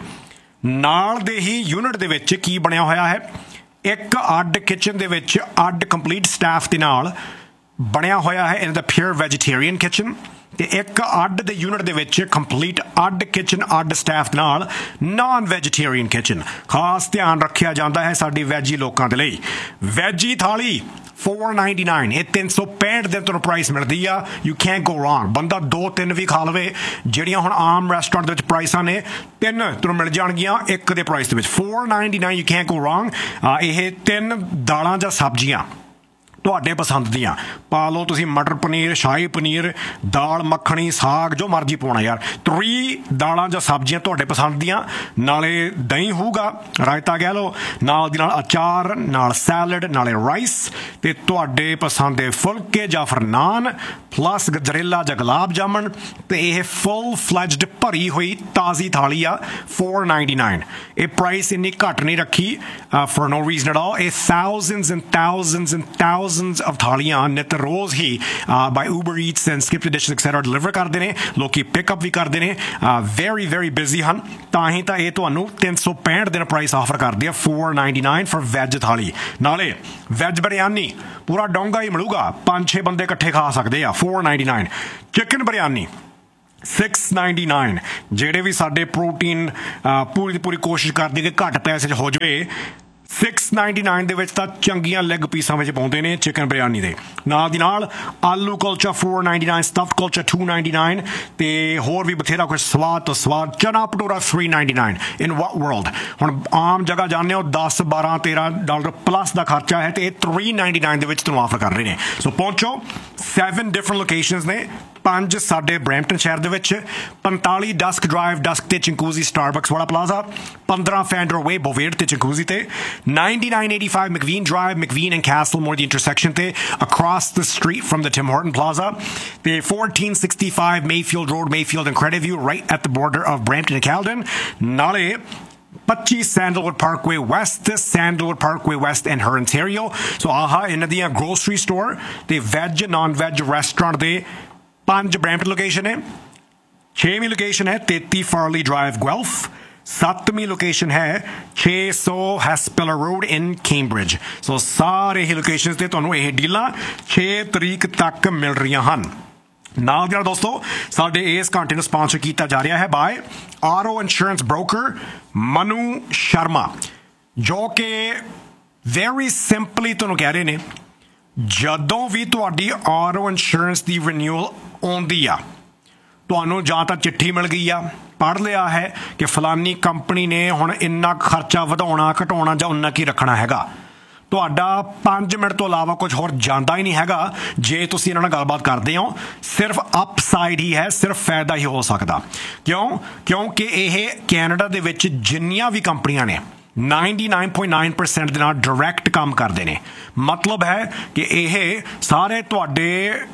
ਨਾਲ ਦੇ ਹੀ ਯੂਨਿਟ ਦੇ ਵਿੱਚ ਕੀ ਬਣਿਆ ਹੋਇਆ ਹੈ ਇੱਕ ਅੱਡ ਕਿਚਨ ਦੇ ਵਿੱਚ ਅੱਡ ਕੰਪਲੀਟ ਸਟਾਫ ਦੇ ਨਾਲ ਬਣਿਆ ਹੋਇਆ ਹੈ ਇਨ ਦਾ ਪਿਓਰ ਵੈਜੀਟੇਰੀਅਨ ਕਿਚਨ ਤੇ ਇੱਕ ਅੱਡ ਦੇ ਯੂਨਿਟ ਦੇ ਵਿੱਚ ਕੰਪਲੀਟ ਅੱਡ ਕਿਚਨ ਅੱਡ ਸਟਾਫ ਨਾਲ ਨਾਨ ਵੈਜੀਟੇਰੀਅਨ ਕਿਚਨ ਖਾਸ ਧਿਆਨ ਰੱਖਿਆ ਜਾਂਦਾ ਹੈ ਸਾਡੀ ਵੈਜੀ ਲੋਕਾਂ ਦੇ ਲਈ ਵੈਜੀ ਥਾਲੀ four ninety-nine ਇਹ ਤਿੰਨ ਸੌ ਪੈਂਹਠ ਦਿਨ ਤੁਹਾਨੂੰ ਪ੍ਰਾਈਸ ਮਿਲਦੀ ਆ ਯੂ ਕੈਨਟ ਗੋ ਰੌਂਗ ਬੰਦਾ ਦੋ ਤਿੰਨ ਵੀ ਖਾ ਲਵੇ ਜਿਹੜੀਆਂ ਹੁਣ ਆਮ ਰੈਸਟੋਰੈਂਟ ਦੇ ਵਿੱਚ ਪ੍ਰਾਈਸਾਂ ਨੇ ਤਿੰਨ ਤੁਹਾਨੂੰ ਮਿਲ ਜਾਣਗੀਆਂ ਇੱਕ ਦੇ ਪ੍ਰਾਈਸ ਦੇ ਵਿੱਚ four ninety-nine you can't go wrong ਇਹ ਤਿੰਨ ਦਾਲਾਂ ਜਾਂ ਸਬਜ਼ੀਆਂ ਤੁਹਾਡੇ ਪਸੰਦ ਦੀਆਂ ਪਾ ਲਓ ਤੁਸੀਂ ਮਟਰ ਪਨੀਰ ਸ਼ਾਹੀ ਪਨੀਰ ਦਾਲ ਮੱਖਣੀ ਸਾਗ ਜੋ ਮਰਜ਼ੀ ਪਾਉਣਾ ਯਾਰ three ਦਾਲਾਂ ਜਾਂ ਸਬਜ਼ੀਆਂ ਤੁਹਾਡੇ ਪਸੰਦ ਦੀਆਂ ਨਾਲੇ ਦਹੀਂ ਹੋਊਗਾ ਰਾਇਤਾ ਕਹਿ ਲਓ ਨਾਲ ਦੀ ਨਾਲ ਅਚਾਰ ਨਾਲ ਸੈਲਡ ਨਾਲੇ ਰਾਈਸ ਤੇ ਤੁਹਾਡੇ ਪਸੰਦ ਦੇ ਫੁਲਕੇ ਜਾਂ ਫਿਰ ਨਾਨ ਪਲੱਸ ਗਜਰੇਲਾ ਜਾਂ ਗੁਲਾਬ ਜਾਮਣ ਤੇ ਇਹ ਫੁੱਲ ਫਲੈਜਡ ਭਰੀ ਹੋਈ ਤਾਜ਼ੀ ਥਾਲੀ ਆ four ninety-nine ਇਹ ਪ੍ਰਾਈਸ ਇੰਨੀ ਘੱਟ ਨਹੀਂ ਰੱਖੀ for no reason at all ਇਹ thousands and thousands and thousands of ਥਾਲੀਆਂ ਨਿਤ ਰੋਜ਼ ਹੀ ਬਾਈ Uber Eats and Skip Dishes etc deliver ਕਰਦੇ ਨੇ ਲੋਕੀ ਪਿਕਅਪ ਵੀ ਕਰਦੇ ਨੇ ਵੈਰੀ ਵੈਰੀ ਬਿਜ਼ੀ ਹਨ ਤਾਂ ਹੀ ਤਾਂ ਇਹ ਤੁਹਾਨੂੰ ਤਿੰਨ ਸੌ ਪੈਂਹਠ ਦਿਨ ਪ੍ਰਾਈਸ ਆਫਰ ਕਰਦੀ ਆ four ninety-nine ਫॉर ਵੈਜ ਥਾਲੀ ਨਾਲੇ ਵੈਜ ਬਿਰਿਆਨੀ ਪੂਰਾ ਡੋਂਗਾ ਹੀ ਮਿਲੂਗਾ ਪੰਜ ਛੇ ਬੰਦੇ ਇਕੱਠੇ ਖਾ ਸਕਦੇ ਆ four ninety-nine chicken biryani six ninety-nine ਜਿਹੜੇ ਵੀ ਸਾਡੇ ਪ੍ਰੋਟੀਨ ਪੂਰੀ ਦੀ ਪੂਰੀ ਕੋਸ਼ਿਸ਼ ਕਰਦੇ ਕਿ ਘੱਟ ਪੈਸੇ 'ਚ ਹੋ ਜਾਵੇ six ninety-nine ਦੇ ਵਿੱਚ ਤਾਂ ਚੰਗੀਆਂ ਲੈਗ ਪੀਸਾਂ ਵਿੱਚ ਪਾਉਂਦੇ ਨੇ ਚਿਕਨ ਬਿਰਿਆਨੀ ਦੇ ਨਾਲ ਦੀ ਨਾਲ ਆਲੂ kulcha four ninety-nine stuffed kulcha two ninety-nine ਤੇ ਹੋਰ ਵੀ ਬਥੇਰਾ ਕੁਝ ਸਵਾਦ ਤੋਂ ਸਵਾਦ ਚਨਾ ਭਟੂਰਾ three ninety-nine ਇਨ ਵਾਟ ਵਰਲਡ ਹੁਣ ਆਮ ਜਗ੍ਹਾ ਜਾਂਦੇ ਹੋ ਦਸ ਬਾਰਾਂ ਤੇਰਾਂ ਡਾਲਰ ਪਲੱਸ ਦਾ ਖਰਚਾ ਹੈ ਤੇ ਇਹ three ninety-nine ਦੇ ਵਿੱਚ ਤੁਹਾਨੂੰ ਆਫਰ ਕਰ ਰਹੇ ਨੇ ਸੋ ਪਹੁੰਚੋ seven different locations ਨੇ ਪੰਜ ਸਾਡੇ ਬਰੈਂਪਟਨ ਸ਼ਹਿਰ ਦੇ ਵਿੱਚ forty ਡਸਕ ਡਰਾਈਵ ਡਸਕ ਤੇ ਚਿੰਕੂਜ਼ੀ ਸਟਾਰਬਕਸ ਵਾਲਾ ਪਲਾਜ਼ਾ fifteen ਫੈਂਡਰ ਵੇ ਬੋਵੇਰ ਤੇ ਚਿੰਕੂਜ਼ੀ ਤੇ ninety-nine eighty-five McVean Drive McVean and Castlemore the intersection ਤੇ across the street from the Tim Horton Plaza ਤੇ fourteen sixty-five Mayfield Road Mayfield and Credit View right at the border of Brampton and Caledon ਨਾਲੇ twenty Sandalwood Parkway West Sandalwood Parkway West and her Ontario so ਆਹਾ ਇਹਨਾਂ ਦੀਆਂ grocery store ਤੇ veg non veg restaurant ਦੇ ਪੰਜ Brampton location ਹੈ ਛੇਵੀਂ location ਹੈ thirty Farley Drive Guelph ਸੱਤਵੀਂ ਲੋਕੇਸ਼ਨ ਹੈ six hundred Hespeler Road in Cambridge ਸੋ ਸਾਰੇ ਹੀ ਲੋਕੇਸ਼ਨਸ ਤੇ ਤੁਹਾਨੂੰ ਇਹ ਡੀਲਾਂ ਛੇ ਤਰੀਕ ਤੱਕ ਮਿਲ ਰਹੀਆਂ ਹਨ ਨਾਲ ਦੀ ਨਾਲ ਦੋਸਤੋ ਸਾਡੇ ਇਸ ਘੰਟੇ ਨੂੰ ਸਪਾਂਸਰ ਕੀਤਾ ਜਾ ਰਿਹਾ ਹੈ bye RO insurance broker Manu Sharma, ਜੋ ਕਿ ਵੈਰੀ ਸਿੰਪਲੀ ਤੁਹਾਨੂੰ ਕਹਿ ਰਹੇ ਨੇ ਜਦੋਂ ਵੀ ਤੁਹਾਡੀ ਆਰਓ ਇੰਸ਼ੋਰੈਂਸ ਦੀ ਰਿਨਿਊਅਲ ਆਉਂਦੀ ਆ, ਤੁਹਾਨੂੰ ਜਾਂ ਤਾਂ ਚਿੱਠੀ ਮਿਲ ਗਈ ਆ, ਪੜ੍ਹ ਲਿਆ ਹੈ ਕਿ ਫਲਾਨੀ ਕੰਪਨੀ ਨੇ ਹੁਣ ਇੰਨਾ ਖਰਚਾ ਵਧਾਉਣਾ ਘਟਾਉਣਾ ਜਾਂ ਉਨਾ ਕੀ ਰੱਖਣਾ ਹੈਗਾ, ਤੁਹਾਡਾ ਪੰਜ ਮਿੰਟ ਤੋਂ ਇਲਾਵਾ ਕੁਝ ਹੋਰ ਜਾਂਦਾ ਹੀ ਨਹੀਂ ਹੈਗਾ। ਜੇ ਤੁਸੀਂ ਇਹਨਾਂ ਨਾਲ ਗੱਲਬਾਤ ਕਰਦੇ ਹੋ ਸਿਰਫ ਅਪਸਾਈਡ ਹੀ ਹੈ, ਸਿਰਫ ਫਾਇਦਾ ਹੀ ਹੋ ਸਕਦਾ। ਕਿਉਂ? ਕਿਉਂਕਿ ਇਹ ਕੈਨੇਡਾ ਦੇ ਵਿੱਚ ਜਿੰਨੀਆਂ ਵੀ ਕੰਪਨੀਆਂ ਨੇ ninety-nine point nine percent ਦੇ ਨਾਲ ਡਾਇਰੈਕਟ ਕੰਮ ਕਰਦੇ ਨੇ। ਮਤਲਬ ਹੈ ਕਿ ਇਹ ਸਾਰੇ ਤੁਹਾਡੇ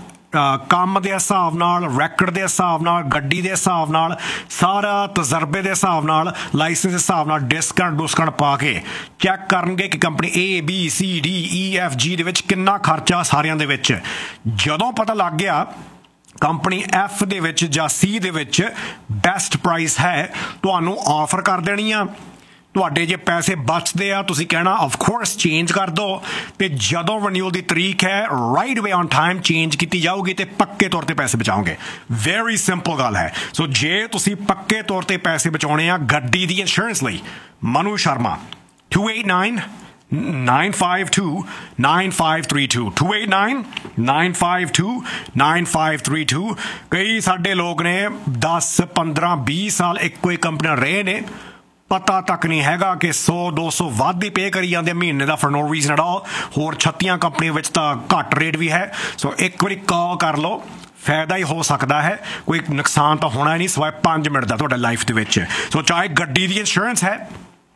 ਕੰਮ ਦੇ ਹਿਸਾਬ ਨਾਲ, ਰੈਕਡ ਦੇ ਹਿਸਾਬ ਨਾਲ, ਗੱਡੀ ਦੇ ਹਿਸਾਬ ਨਾਲ, ਸਾਰਾ ਤਜਰਬੇ ਦੇ ਹਿਸਾਬ ਨਾਲ, ਲਾਇਸੈਂਸ ਦੇ ਹਿਸਾਬ ਨਾਲ ਡਿਸਕਾਊਂਟ ਡਿਸਕਾਊਂਟ ਪਾ ਕੇ ਚੈੱਕ ਕਰਨਗੇ ਕਿ company A B C D E F ਜੀ ਦੇ ਵਿੱਚ ਕਿੰਨਾ ਖਰਚਾ ਸਾਰਿਆਂ ਦੇ ਵਿੱਚ। ਜਦੋਂ ਪਤਾ ਲੱਗ ਗਿਆ ਕੰਪਨੀ ਐਫ ਦੇ ਵਿੱਚ ਜਾਂ ਸੀ ਦੇ ਵਿੱਚ ਬੈਸਟ ਪ੍ਰਾਈਸ ਹੈ, ਤੁਹਾਨੂੰ ਆਫਰ ਕਰ ਦੇਣੀ ਆ। ਤੁਹਾਡੇ ਜੇ ਪੈਸੇ ਬਚਦੇ ਆ ਤੁਸੀਂ ਕਹਿਣਾ ਆਫ ਕੋਰਸ ਚੇਂਜ ਕਰ ਦਿਓ, ਤੇ ਜਦੋਂ ਰਿਨਿਊਅਲ ਦੀ ਤਰੀਕ ਹੈ right way on time change ਕੀਤੀ ਜਾਊਗੀ ਤੇ ਪੱਕੇ ਤੌਰ ਤੇ ਪੈਸੇ ਬਚਾਓਗੇ। ਵੈਰੀ ਸਿੰਪਲ ਗੱਲ ਹੈ। ਸੋ ਜੇ ਤੁਸੀਂ ਪੱਕੇ ਤੌਰ ਤੇ ਪੈਸੇ ਬਚਾਉਣੇ ਆ ਗੱਡੀ ਦੀ ਇੰਸ਼ੋਰੈਂਸ ਲਈ, Manu Sharma two eight nine nine five two nine five three two two eight nine nine five two nine five three two। ਕਈ ਸਾਡੇ ਲੋਕ ਨੇ ਦਸ ਪੰਦਰਾਂ ਵੀਹ ਸਾਲ ਇੱਕੋ ਹੀ ਕੰਪਨੀ ਰਹੇ ਨੇ, ਪਤਾ ਤੱਕ ਨਹੀਂ ਹੈਗਾ ਕਿ ਸੌ ਦੋ ਸੌ ਵੱਧ ਹੀ ਪੇ ਕਰੀ ਜਾਂਦੇ ਮਹੀਨੇ ਦਾ for no reason at all. ਹੋਰ ਛੱਤੀਆਂ ਕੰਪਨੀਆਂ ਵਿੱਚ ਤਾਂ ਘੱਟ ਰੇਟ ਵੀ ਹੈ। ਸੋ ਇੱਕ ਵਾਰੀ ਕਾਲ ਕਰ ਲਓ, ਫਾਇਦਾ ਹੀ ਹੋ ਸਕਦਾ ਹੈ, ਕੋਈ ਨੁਕਸਾਨ ਤਾਂ ਹੋਣਾ ਨਹੀਂ ਸਿਵਾਏ ਪੰਜ ਮਿੰਟ ਦਾ ਤੁਹਾਡੇ ਲਾਈਫ ਦੇ ਵਿੱਚ। ਸੋ ਚਾਹੇ ਗੱਡੀ ਦੀ ਇੰਸ਼ੋਰੈਂਸ ਹੈ,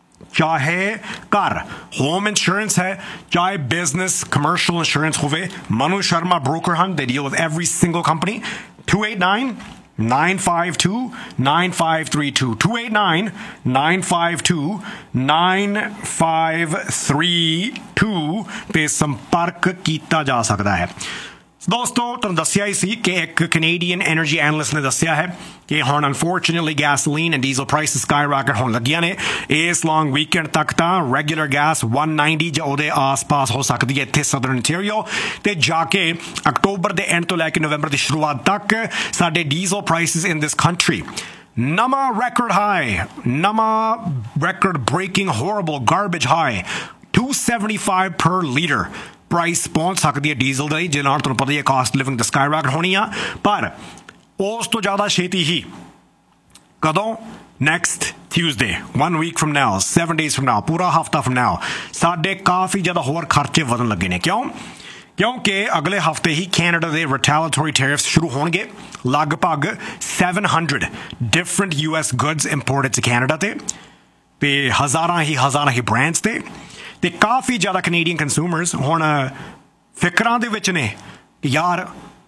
ਚਾਹੇ ਘਰ ਹੋਮ ਇੰਸ਼ੋਰੈਂਸ ਹੈ, ਚਾਹੇ ਬਿਜ਼ਨਸ ਕਮਰਸ਼ੀਅਲ ਇੰਸ਼ੋਰੈਂਸ ਹੋਵੇ, ਮਨੂ ਸ਼ਰਮਾ ਬ੍ਰੋਕਰ ਹਨ। ਦੇ deal with every single company. two eight nine nine five two nine five three two two eight nine nine five two nine five three two ਤੇ ਸੰਪਰਕ ਕੀਤਾ ਜਾ ਸਕਦਾ ਹੈ। ਦੋਸਤੋ ਤੁਹਾਨੂੰ ਦੱਸਿਆ ਹੀ ਸੀ ਕਿ ਇੱਕ ਕੈਨੇਡੀਅਨ ਐਨਰਜੀ ਐਨਲਿਸਟ ਨੇ ਦੱਸਿਆ ਹੈ ਕਿ ਹੁਣ unfortunately gasoline and diesel prices ਸਕਾਈਰੌਕਟ ਹੋਣ ਲੱਗੀਆਂ ਨੇ। ਇਸ ਲੌਂਗ ਵੀਕਐਂਡ ਤੱਕ ਤਾਂ ਰੈਗੂਲਰ ਗੈਸ one ninety ਜਾਂ ਉਹਦੇ ਆਸ-ਪਾਸ ਹੋ ਸਕਦੀ ਹੈ ਇੱਥੇ ਸਦਰਨ ontario, ਤੇ ਜਾ ਕੇ ਅਕਤੂਬਰ ਦੇ ਐਂਡ ਤੋਂ ਲੈ ਕੇ ਨਵੰਬਰ ਦੀ ਸ਼ੁਰੂਆਤ ਤੱਕ ਸਾਡੇ ਡੀਜ਼ਲ ਪ੍ਰਾਈਸਿਸ ਇਨ ਦਿਸ ਕੰਟਰੀ ਨਵਾਂ ਰੈਕੋਰਡ ਹਾਈ, ਨਵਾਂ record breaking ਹੋਰੇਬਲ garbage high two seventy-five per litre price ਪਹੁੰਚ ਸਕਦੀ ਹੈ ਡੀਜ਼ਲ ਦੀ, ਜਿਹਦੇ ਨਾਲ ਤੁਹਾਨੂੰ ਪਤਾ ਹੀ ਹੈ ਕਾਸਟ ਲਿਵਿੰਗ ਦੀ ਸਕਾਈਰੌਕਟ ਹੋਣੀ ਆ। ਪਰ ਉਸ ਤੋਂ ਜ਼ਿਆਦਾ ਛੇਤੀ ਹੀ ਕਦੋਂ? Next Tuesday, one week firm ਨਾਓ, ਸੈਵਨ ਡੇਜ਼ ਫਰਮ ਨਾਓ, ਪੂਰਾ ਹਫਤਾ ਫਰਮ ਨਾਓ ਸਾਡੇ ਕਾਫੀ ਜ਼ਿਆਦਾ ਹੋਰ ਖਰਚੇ ਵਧਣ ਲੱਗੇ ਨੇ। ਕਿਉਂ? ਕਿਉਂਕਿ ਅਗਲੇ ਹਫਤੇ ਹੀ ਕੈਨੇਡਾ ਦੇ ਰਿਟੈਲੀਟੋਰੀ ਟੈਰਿਫਸ ਸ਼ੁਰੂ ਹੋਣਗੇ। ਲਗਭਗ seven hundred different U S goods imported to Canada ਤੇ ਤੇ ਹਜ਼ਾਰਾਂ ਹੀ ਹਜ਼ਾਰਾਂ ਹੀ ਬ੍ਰਾਂਡਸ ਤੇ ਤੇ ਕਾਫੀ ਜ਼ਿਆਦਾ ਕੈਨੇਡੀਅਨ ਕੰਜ਼ਿਊਮਰਸ ਹੁਣ ਫਿਕਰਾਂ ਦੇ ਵਿੱਚ ਨੇ ਕਿ ਯਾਰ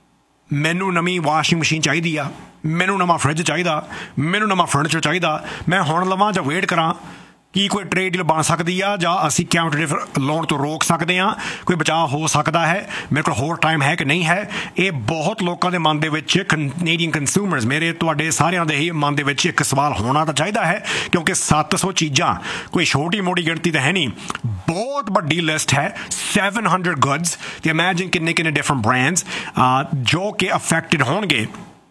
ਮੈਨੂੰ ਨਵੀਂ ਵਾਸ਼ਿੰਗ ਮਸ਼ੀਨ ਚਾਹੀਦੀ ਆ, ਮੈਨੂੰ ਨਵਾਂ ਫਰਿੱਜ ਚਾਹੀਦਾ, ਮੈਨੂੰ ਨਵਾਂ ਫਰਨੀਚਰ ਚਾਹੀਦਾ, ਮੈਂ ਹੁਣ ਲਵਾਂ ਜਾਂ ਵੇਟ ਕਰਾਂ? ਕੀ ਕੋਈ ਟ੍ਰੇਡ ਡੀਲ ਬਣ ਸਕਦੀ ਆ ਜਾਂ ਅਸੀਂ ਕਾਊਂਟਰ ਲੋਨ ਤੋਂ ਰੋਕ ਸਕਦੇ ਹਾਂ? ਕੋਈ ਬਚਾਅ ਹੋ ਸਕਦਾ ਹੈ? ਮੇਰੇ ਕੋਲ ਹੋਰ ਟਾਈਮ ਹੈ ਕਿ ਨਹੀਂ ਹੈ? ਇਹ ਬਹੁਤ ਲੋਕਾਂ ਦੇ ਮਨ ਦੇ ਵਿੱਚ, ਕੈਨੇਡੀਅਨ ਕੰਜ਼ਿਊਮਰਸ, ਮੇਰੇ ਤੁਹਾਡੇ ਸਾਰਿਆਂ ਦੇ ਹੀ ਮਨ ਦੇ ਵਿੱਚ ਇੱਕ ਸਵਾਲ ਹੋਣਾ ਤਾਂ ਚਾਹੀਦਾ ਹੈ, ਕਿਉਂਕਿ ਸੱਤ ਸੌ ਚੀਜ਼ਾਂ ਕੋਈ ਛੋਟੀ ਮੋਟੀ ਗਿਣਤੀ ਤਾਂ ਹੈ ਨਹੀਂ, ਬਹੁਤ ਵੱਡੀ ਲਿਸਟ ਹੈ। seven hundred ਗੁੱਡਸ ਤੇ ਇਮੈਜਿਨ ਕਿੰਨੇ ਕਿੰਨੇ ਡਿਫਰੈਂਟ ਬ੍ਰਾਂਡਸ ਜੋ ਕਿ ਅਫੈਕਟਡ ਹੋਣਗੇ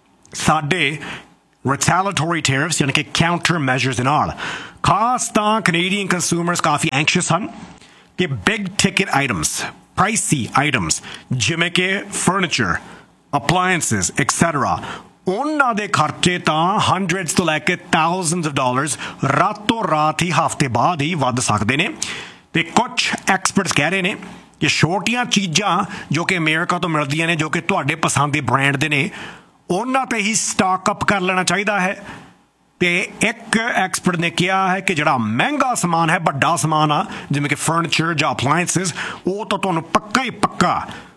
ਸਾਡੇ retaliatory tariffs यानी कि counter measures ਦੇ ਨਾਲ। ਖਾਸ ਤਾਂ ਕੈਨੇਡੀਅਨ ਕੰਜ਼ਿਊਮਰਸ ਕਾਫੀ ਐਂਕਸ਼ੀਅਸ ਹਨ ਕਿ ਬਿਗ ਟਿਕਟ ਆਈਟਮਸ, ਪ੍ਰਾਈਸੀ ਆਈਟਮਸ ਜਿਵੇਂ ਕਿ ਫਰਨੀਚਰ, ਅਪਲਾਇੰਸਿਸ ਐਕਸੈਟਰਾ, ਉਹਨਾਂ ਦੇ ਖਰਚੇ ਤਾਂ ਹੰਡਰਡਸ ਤੋਂ ਲੈ ਕੇ ਥਾਊਜ਼ੈਂਡਸ ਆਫ ਡਾਲਰਸ ਰਾਤੋਂ ਰਾਤ ਹੀ ਹਫ਼ਤੇ ਬਾਅਦ ਹੀ ਵੱਧ ਸਕਦੇ ਨੇ। ਤੇ ਕੁਝ ਐਕਸਪਰਟਸ ਕਹਿ ਰਹੇ ਨੇ ਕਿ ਛੋਟੀਆਂ ਚੀਜ਼ਾਂ ਜੋ ਕਿ ਅਮਰੀਕਾ ਤੋਂ ਮਿਲਦੀਆਂ ਨੇ, ਜੋ ਕਿ ਤੁਹਾਡੇ ਪਸੰਦ ਦੇ ਬ੍ਰਾਂਡ ਦੇ ਨੇ, ਉਹਨਾਂ ਤੇ ਹੀ ਸਟਾਕ ਅਪ ਕਰ ਲੈਣਾ ਚਾਹੀਦਾ ਹੈ। ਤੇ ਇੱਕ ਐਕਸਪਰਟ ਨੇ ਕਿਹਾ ਹੈ ਕਿ ਜਿਹੜਾ ਮਹਿੰਗਾ ਸਮਾਨ ਹੈ, ਵੱਡਾ ਸਮਾਨ ਆ ਜਿਵੇਂ ਕਿ ਫਰਨੀਚਰ ਜਾਂ ਅਪਲਾਇੰਸਿਸ, ਉਹ ਤਾਂ ਤੁਹਾਨੂੰ ਪੱਕਾ ਹੀ ਪੱਕਾ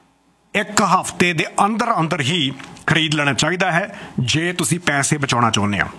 ਇੱਕ ਹਫ਼ਤੇ ਦੇ ਅੰਦਰ ਅੰਦਰ ਹੀ ਖਰੀਦ ਲੈਣਾ ਚਾਹੀਦਾ ਹੈ ਜੇ ਤੁਸੀਂ ਪੈਸੇ ਬਚਾਉਣਾ ਚਾਹੁੰਦੇ ਹੋ।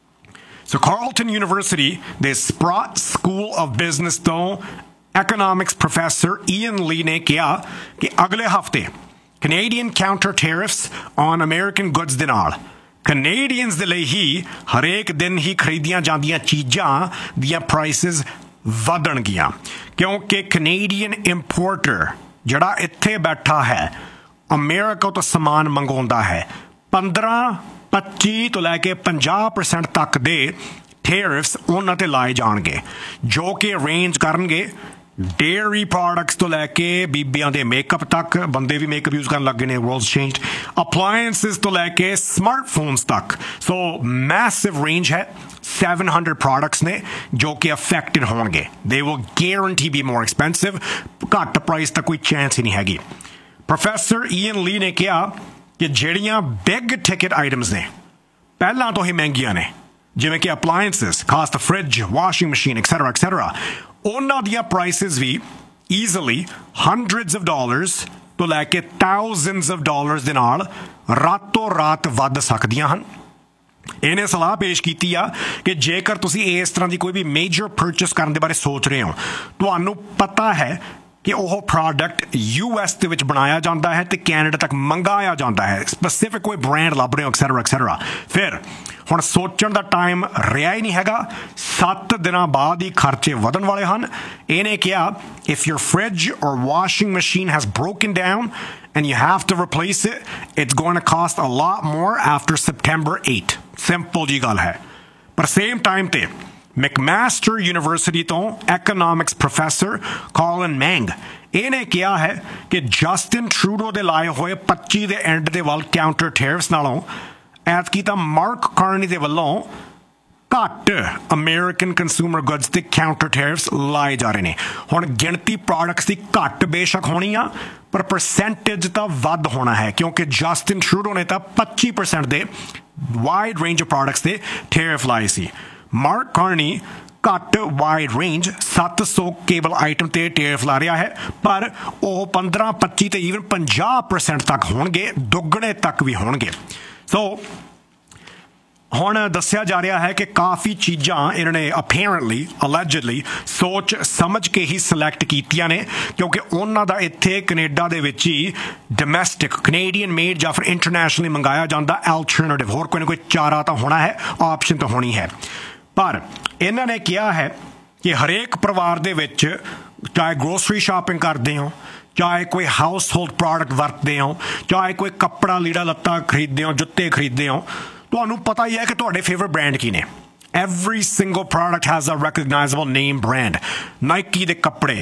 ਸੋ ਕਾਰਲਟਨ ਯੂਨੀਵਰਸਿਟੀ ਦੇ ਸਪਰਾਟ ਸਕੂਲ ਆਫ ਬਿਜ਼ਨਸ ਤੋਂ economics professor Ian Lee ਨੇ ਕਿਹਾ ਕਿ ਅਗਲੇ ਹਫ਼ਤੇ Canadian counter tariffs on American goods ਦੇ ਨਾਲ ਕੈਨੇਡੀਅਨਸ ਦੇ ਲਈ ਹੀ ਹਰੇਕ ਦਿਨ ਹੀ ਖਰੀਦੀਆਂ ਜਾਂਦੀਆਂ ਚੀਜ਼ਾਂ ਦੀਆਂ ਪ੍ਰਾਈਸਿਸ ਵਧਣਗੀਆਂ, ਕਿਉਂਕਿ ਕੈਨੇਡੀਅਨ ਇੰਪੋਰਟਰ ਜਿਹੜਾ ਇੱਥੇ ਬੈਠਾ ਹੈ ਅਮਰੀਕਾ ਤੋਂ ਸਮਾਨ ਮੰਗਵਾਉਂਦਾ ਹੈ, ਪੰਦਰਾਂ ਪੱਚੀ ਤੋਂ ਲੈ ਕੇ ਪੰਜਾਹ ਪਰਸੈਂਟ ਤੱਕ ਦੇ ਟੈਰਿਫਸ ਉਹਨਾਂ ਤੇ ਲਾਏ ਜਾਣਗੇ, ਜੋ ਕਿ ਰੇਂਜ ਕਰਨਗੇ ਡੇਅਰੀ ਪ੍ਰੋਡਕਟਸ ਤੋਂ ਲੈ ਕੇ ਬੀਬੀਆਂ ਦੇ ਮੇਕਅਪ ਤੱਕ, ਬੰਦੇ ਵੀ ਮੇਕਅਪ ਯੂਜ਼ ਕਰਨ ਲੱਗ ਗਏ ਨੇ, ਵਰਲਡਸ ਚੇਂਜਡ, ਅਪਲਾਇੰਸਿਸ ਤੋਂ ਲੈ ਕੇ ਸਮਾਰਟਫੋਨਸ ਤੱਕ। ਸੋ ਮੈਸਿਵ ਰੇਂਜ ਹੈ, seven hundred ਪ੍ਰੋਡਕਟਸ ਨੇ ਜੋ ਕਿ ਅਫੈਕਟਡ ਹੋਣਗੇ। They will ਗੈਰੰਟੀ be more expensive, ਘੱਟ ਪ੍ਰਾਈਸ ਤਾਂ ਕੋਈ ਚਾਂਸ ਹੀ ਨਹੀਂ ਹੈਗੀ। ਪ੍ਰੋਫੈਸਰ ਈਅਨ ਲੀ ਨੇ ਕਿਹਾ ਕਿ ਜਿਹੜੀਆਂ ਬਿਗ ਟਿਕਟ ਆਈਟਮਸ ਨੇ ਪਹਿਲਾਂ ਤੋਂ ਹੀ ਮਹਿੰਗੀਆਂ ਨੇ, ਜਿਵੇਂ ਕਿ ਅਪਲਾਇੰਸਿਸ, ਖਾਸ ਤਾਂ fridge, washing machine etcetera etcetera, ਉਹਨਾਂ ਦੀਆਂ prices we easily hundreds of dollars ਤੋਂ ਲੈ ਕੇ ਥਾਊਜ਼ੈਂਡਸ ਆਫ ਡਾਲਰਸ ਦੇ ਨਾਲ ਰਾਤੋਂ ਰਾਤ ਵੱਧ ਸਕਦੀਆਂ ਹਨ। ਇਹਨੇ ਸਲਾਹ ਪੇਸ਼ ਕੀਤੀ ਆ ਕਿ ਜੇਕਰ ਤੁਸੀਂ ਇਸ ਤਰ੍ਹਾਂ ਦੀ ਕੋਈ ਵੀ ਮੇਜਰ ਪਰਚੇਸ ਕਰਨ ਦੇ ਬਾਰੇ ਸੋਚ ਰਹੇ ਹੋ, ਤੁਹਾਨੂੰ ਪਤਾ ਹੈ ਕਿ ਉਹ ਪ੍ਰੋਡਕਟ ਯੂ ਐਸ ਦੇ ਵਿੱਚ ਬਣਾਇਆ ਜਾਂਦਾ ਹੈ ਤੇ ਕੈਨੇਡਾ ਤੱਕ ਮੰਗਾਇਆ ਜਾਂਦਾ ਹੈ, ਸਪੈਸੀਫਿਕ ਕੋਈ ਬ੍ਰਾਂਡ ਲੱਭ ਰਹੇ ਹੋ ਐਕਸੈਟਰਾ ਐਕਸੈਟਰਾ, ਫਿਰ ਹੁਣ ਸੋਚਣ ਦਾ ਟਾਈਮ ਰਿਹਾ ਹੀ ਨਹੀਂ ਹੈਗਾ। ਸੱਤ ਦਿਨਾਂ ਬਾਅਦ ਹੀ ਖਰਚੇ ਵਧਣ ਵਾਲੇ ਹਨ। ਇਹਨੇ ਕਿਹਾ if your fridge or washing machine has broken down and you have to replace it, it's going to cost a lot more after September eighth। Simple ਜੀ ਗੱਲ ਹੈ। ਪਰ ਸੇਮ ਟਾਈਮ ਤੇ ਮੈਕਮਾਸਟਰ ਯੂਨੀਵਰਸਿਟੀ ਤੋਂ ਇਕਨੋਮਿਕਸ ਪ੍ਰੋਫੈਸਰ ਕੋਲਿਨ ਮੈਂਗ, ਇਹਨੇ ਕਿਹਾ ਹੈ ਕਿ ਜਸਟਿਨ ਟਰੂਡੋ ਦੇ ਲਾਏ ਹੋਏ ਪੱਚੀ ਦੇ ਐਂਡ ਦੇ ਵੱਲ ਕਾਊਂਟਰ ਟੈਰਿਫਸ ਨਾਲੋਂ ਐਤਕੀ ਤਾਂ ਮਾਰਕ ਕਾਰਨੀ ਦੇ ਵੱਲੋਂ ਘੱਟ ਅਮਰੀਕਨ ਕੰਜ਼ਿਊਮਰ ਗੁੱਡਸ ਤੇ ਕਾਊਂਟਰ ਟੈਰਿਫਸ ਲਾਏ ਜਾ ਰਹੇ ਨੇ। ਹੁਣ ਗਿਣਤੀ ਪ੍ਰੋਡਕਟਸ ਦੀ ਘੱਟ ਬੇਸ਼ੱਕ ਹੋਣੀ ਆ, ਪਰ ਪਰਸੈਂਟੇਜ ਤਾਂ ਵੱਧ ਹੋਣਾ ਹੈ, ਕਿਉਂਕਿ ਜਸਟਿਨ ਟਰੂਡੋ ਨੇ ਤਾਂ ਪੱਚੀ ਪਰਸੈਂਟ ਦੇ ਵਾਈਡ ਰੇਂਜ ਆਫ ਪ੍ਰੋਡਕਟਸ ਤੇ ਟੈਰਿਫ ਲਾਏ ਸੀ। ਮਾਰਕ ਕਾਰਨੀ ਘੱਟ ਵਾਈਡ ਰੇਂਜ ਸੱਤ ਸੌ ਕੇਬਲ ਆਈਟਮ ਤੇ ਟੈਰਿਫ ਲਾ ਰਿਹਾ ਹੈ, ਪਰ ਉਹ ਪੰਦਰਾਂ ਪੱਚੀ ਤੇ ਈਵਨ ਪੰਜਾਹ ਪਰਸੈਂਟ ਤੱਕ ਹੋਣਗੇ, ਦੁੱਗਣੇ ਤੱਕ ਵੀ ਹੋਣਗੇ। ਸੋ ਹੁਣ ਦੱਸਿਆ ਜਾ ਰਿਹਾ ਹੈ ਕਿ ਕਾਫੀ ਚੀਜ਼ਾਂ ਇਹਨਾਂ ਨੇ ਅਪੈਰੈਂਟਲੀ ਅਲੈਜਡਲੀ ਸੋਚ ਸਮਝ ਕੇ ਹੀ ਸਿਲੈਕਟ ਕੀਤੀਆਂ ਨੇ, ਕਿਉਂਕਿ ਉਹਨਾਂ ਦਾ ਇੱਥੇ ਕੈਨੇਡਾ ਦੇ ਵਿੱਚ ਹੀ ਡੋਮੈਸਟਿਕ ਕੈਨੇਡੀਅਨ ਮੇਡ ਜਾਂ ਫਿਰ ਇੰਟਰਨੈਸ਼ਨਲੀ ਮੰਗਾਇਆ ਜਾਂਦਾ ਐਲਟਰਨੇਟਿਵ, ਹੋਰ ਕੋਈ ਨਾ ਕੋਈ ਚਾਰਾ ਤਾਂ ਹੋਣਾ ਹੈ, ਆਪਸ਼ਨ ਤਾਂ ਹੋਣੀ ਹੈ। ਪਰ ਇਹਨਾਂ ਨੇ ਕਿਹਾ ਹੈ ਕਿ ਹਰੇਕ ਪਰਿਵਾਰ ਦੇ ਵਿੱਚ, ਚਾਹੇ ਗਰੋਸਰੀ ਸ਼ਾਪਿੰਗ ਕਰਦੇ ਹੋ, ਚਾਹੇ ਕੋਈ ਹਾਊਸ ਹੋਲਡ ਪ੍ਰੋਡਕਟ ਵਰਤਦੇ ਹੋ, ਚਾਹੇ ਕੋਈ ਕੱਪੜਾ ਲੀੜਾ ਲੱਤਾ ਖਰੀਦਦੇ ਹੋ, ਜੁੱਤੇ ਖਰੀਦਦੇ ਹੋ, ਤੁਹਾਨੂੰ ਪਤਾ ਹੀ ਹੈ ਕਿ ਤੁਹਾਡੇ ਫੇਵਰਟ ਬ੍ਰਾਂਡ ਕੀ ਨੇ। Every single product has a recognizable name brand. Nike ਦੇ ਕੱਪੜੇ,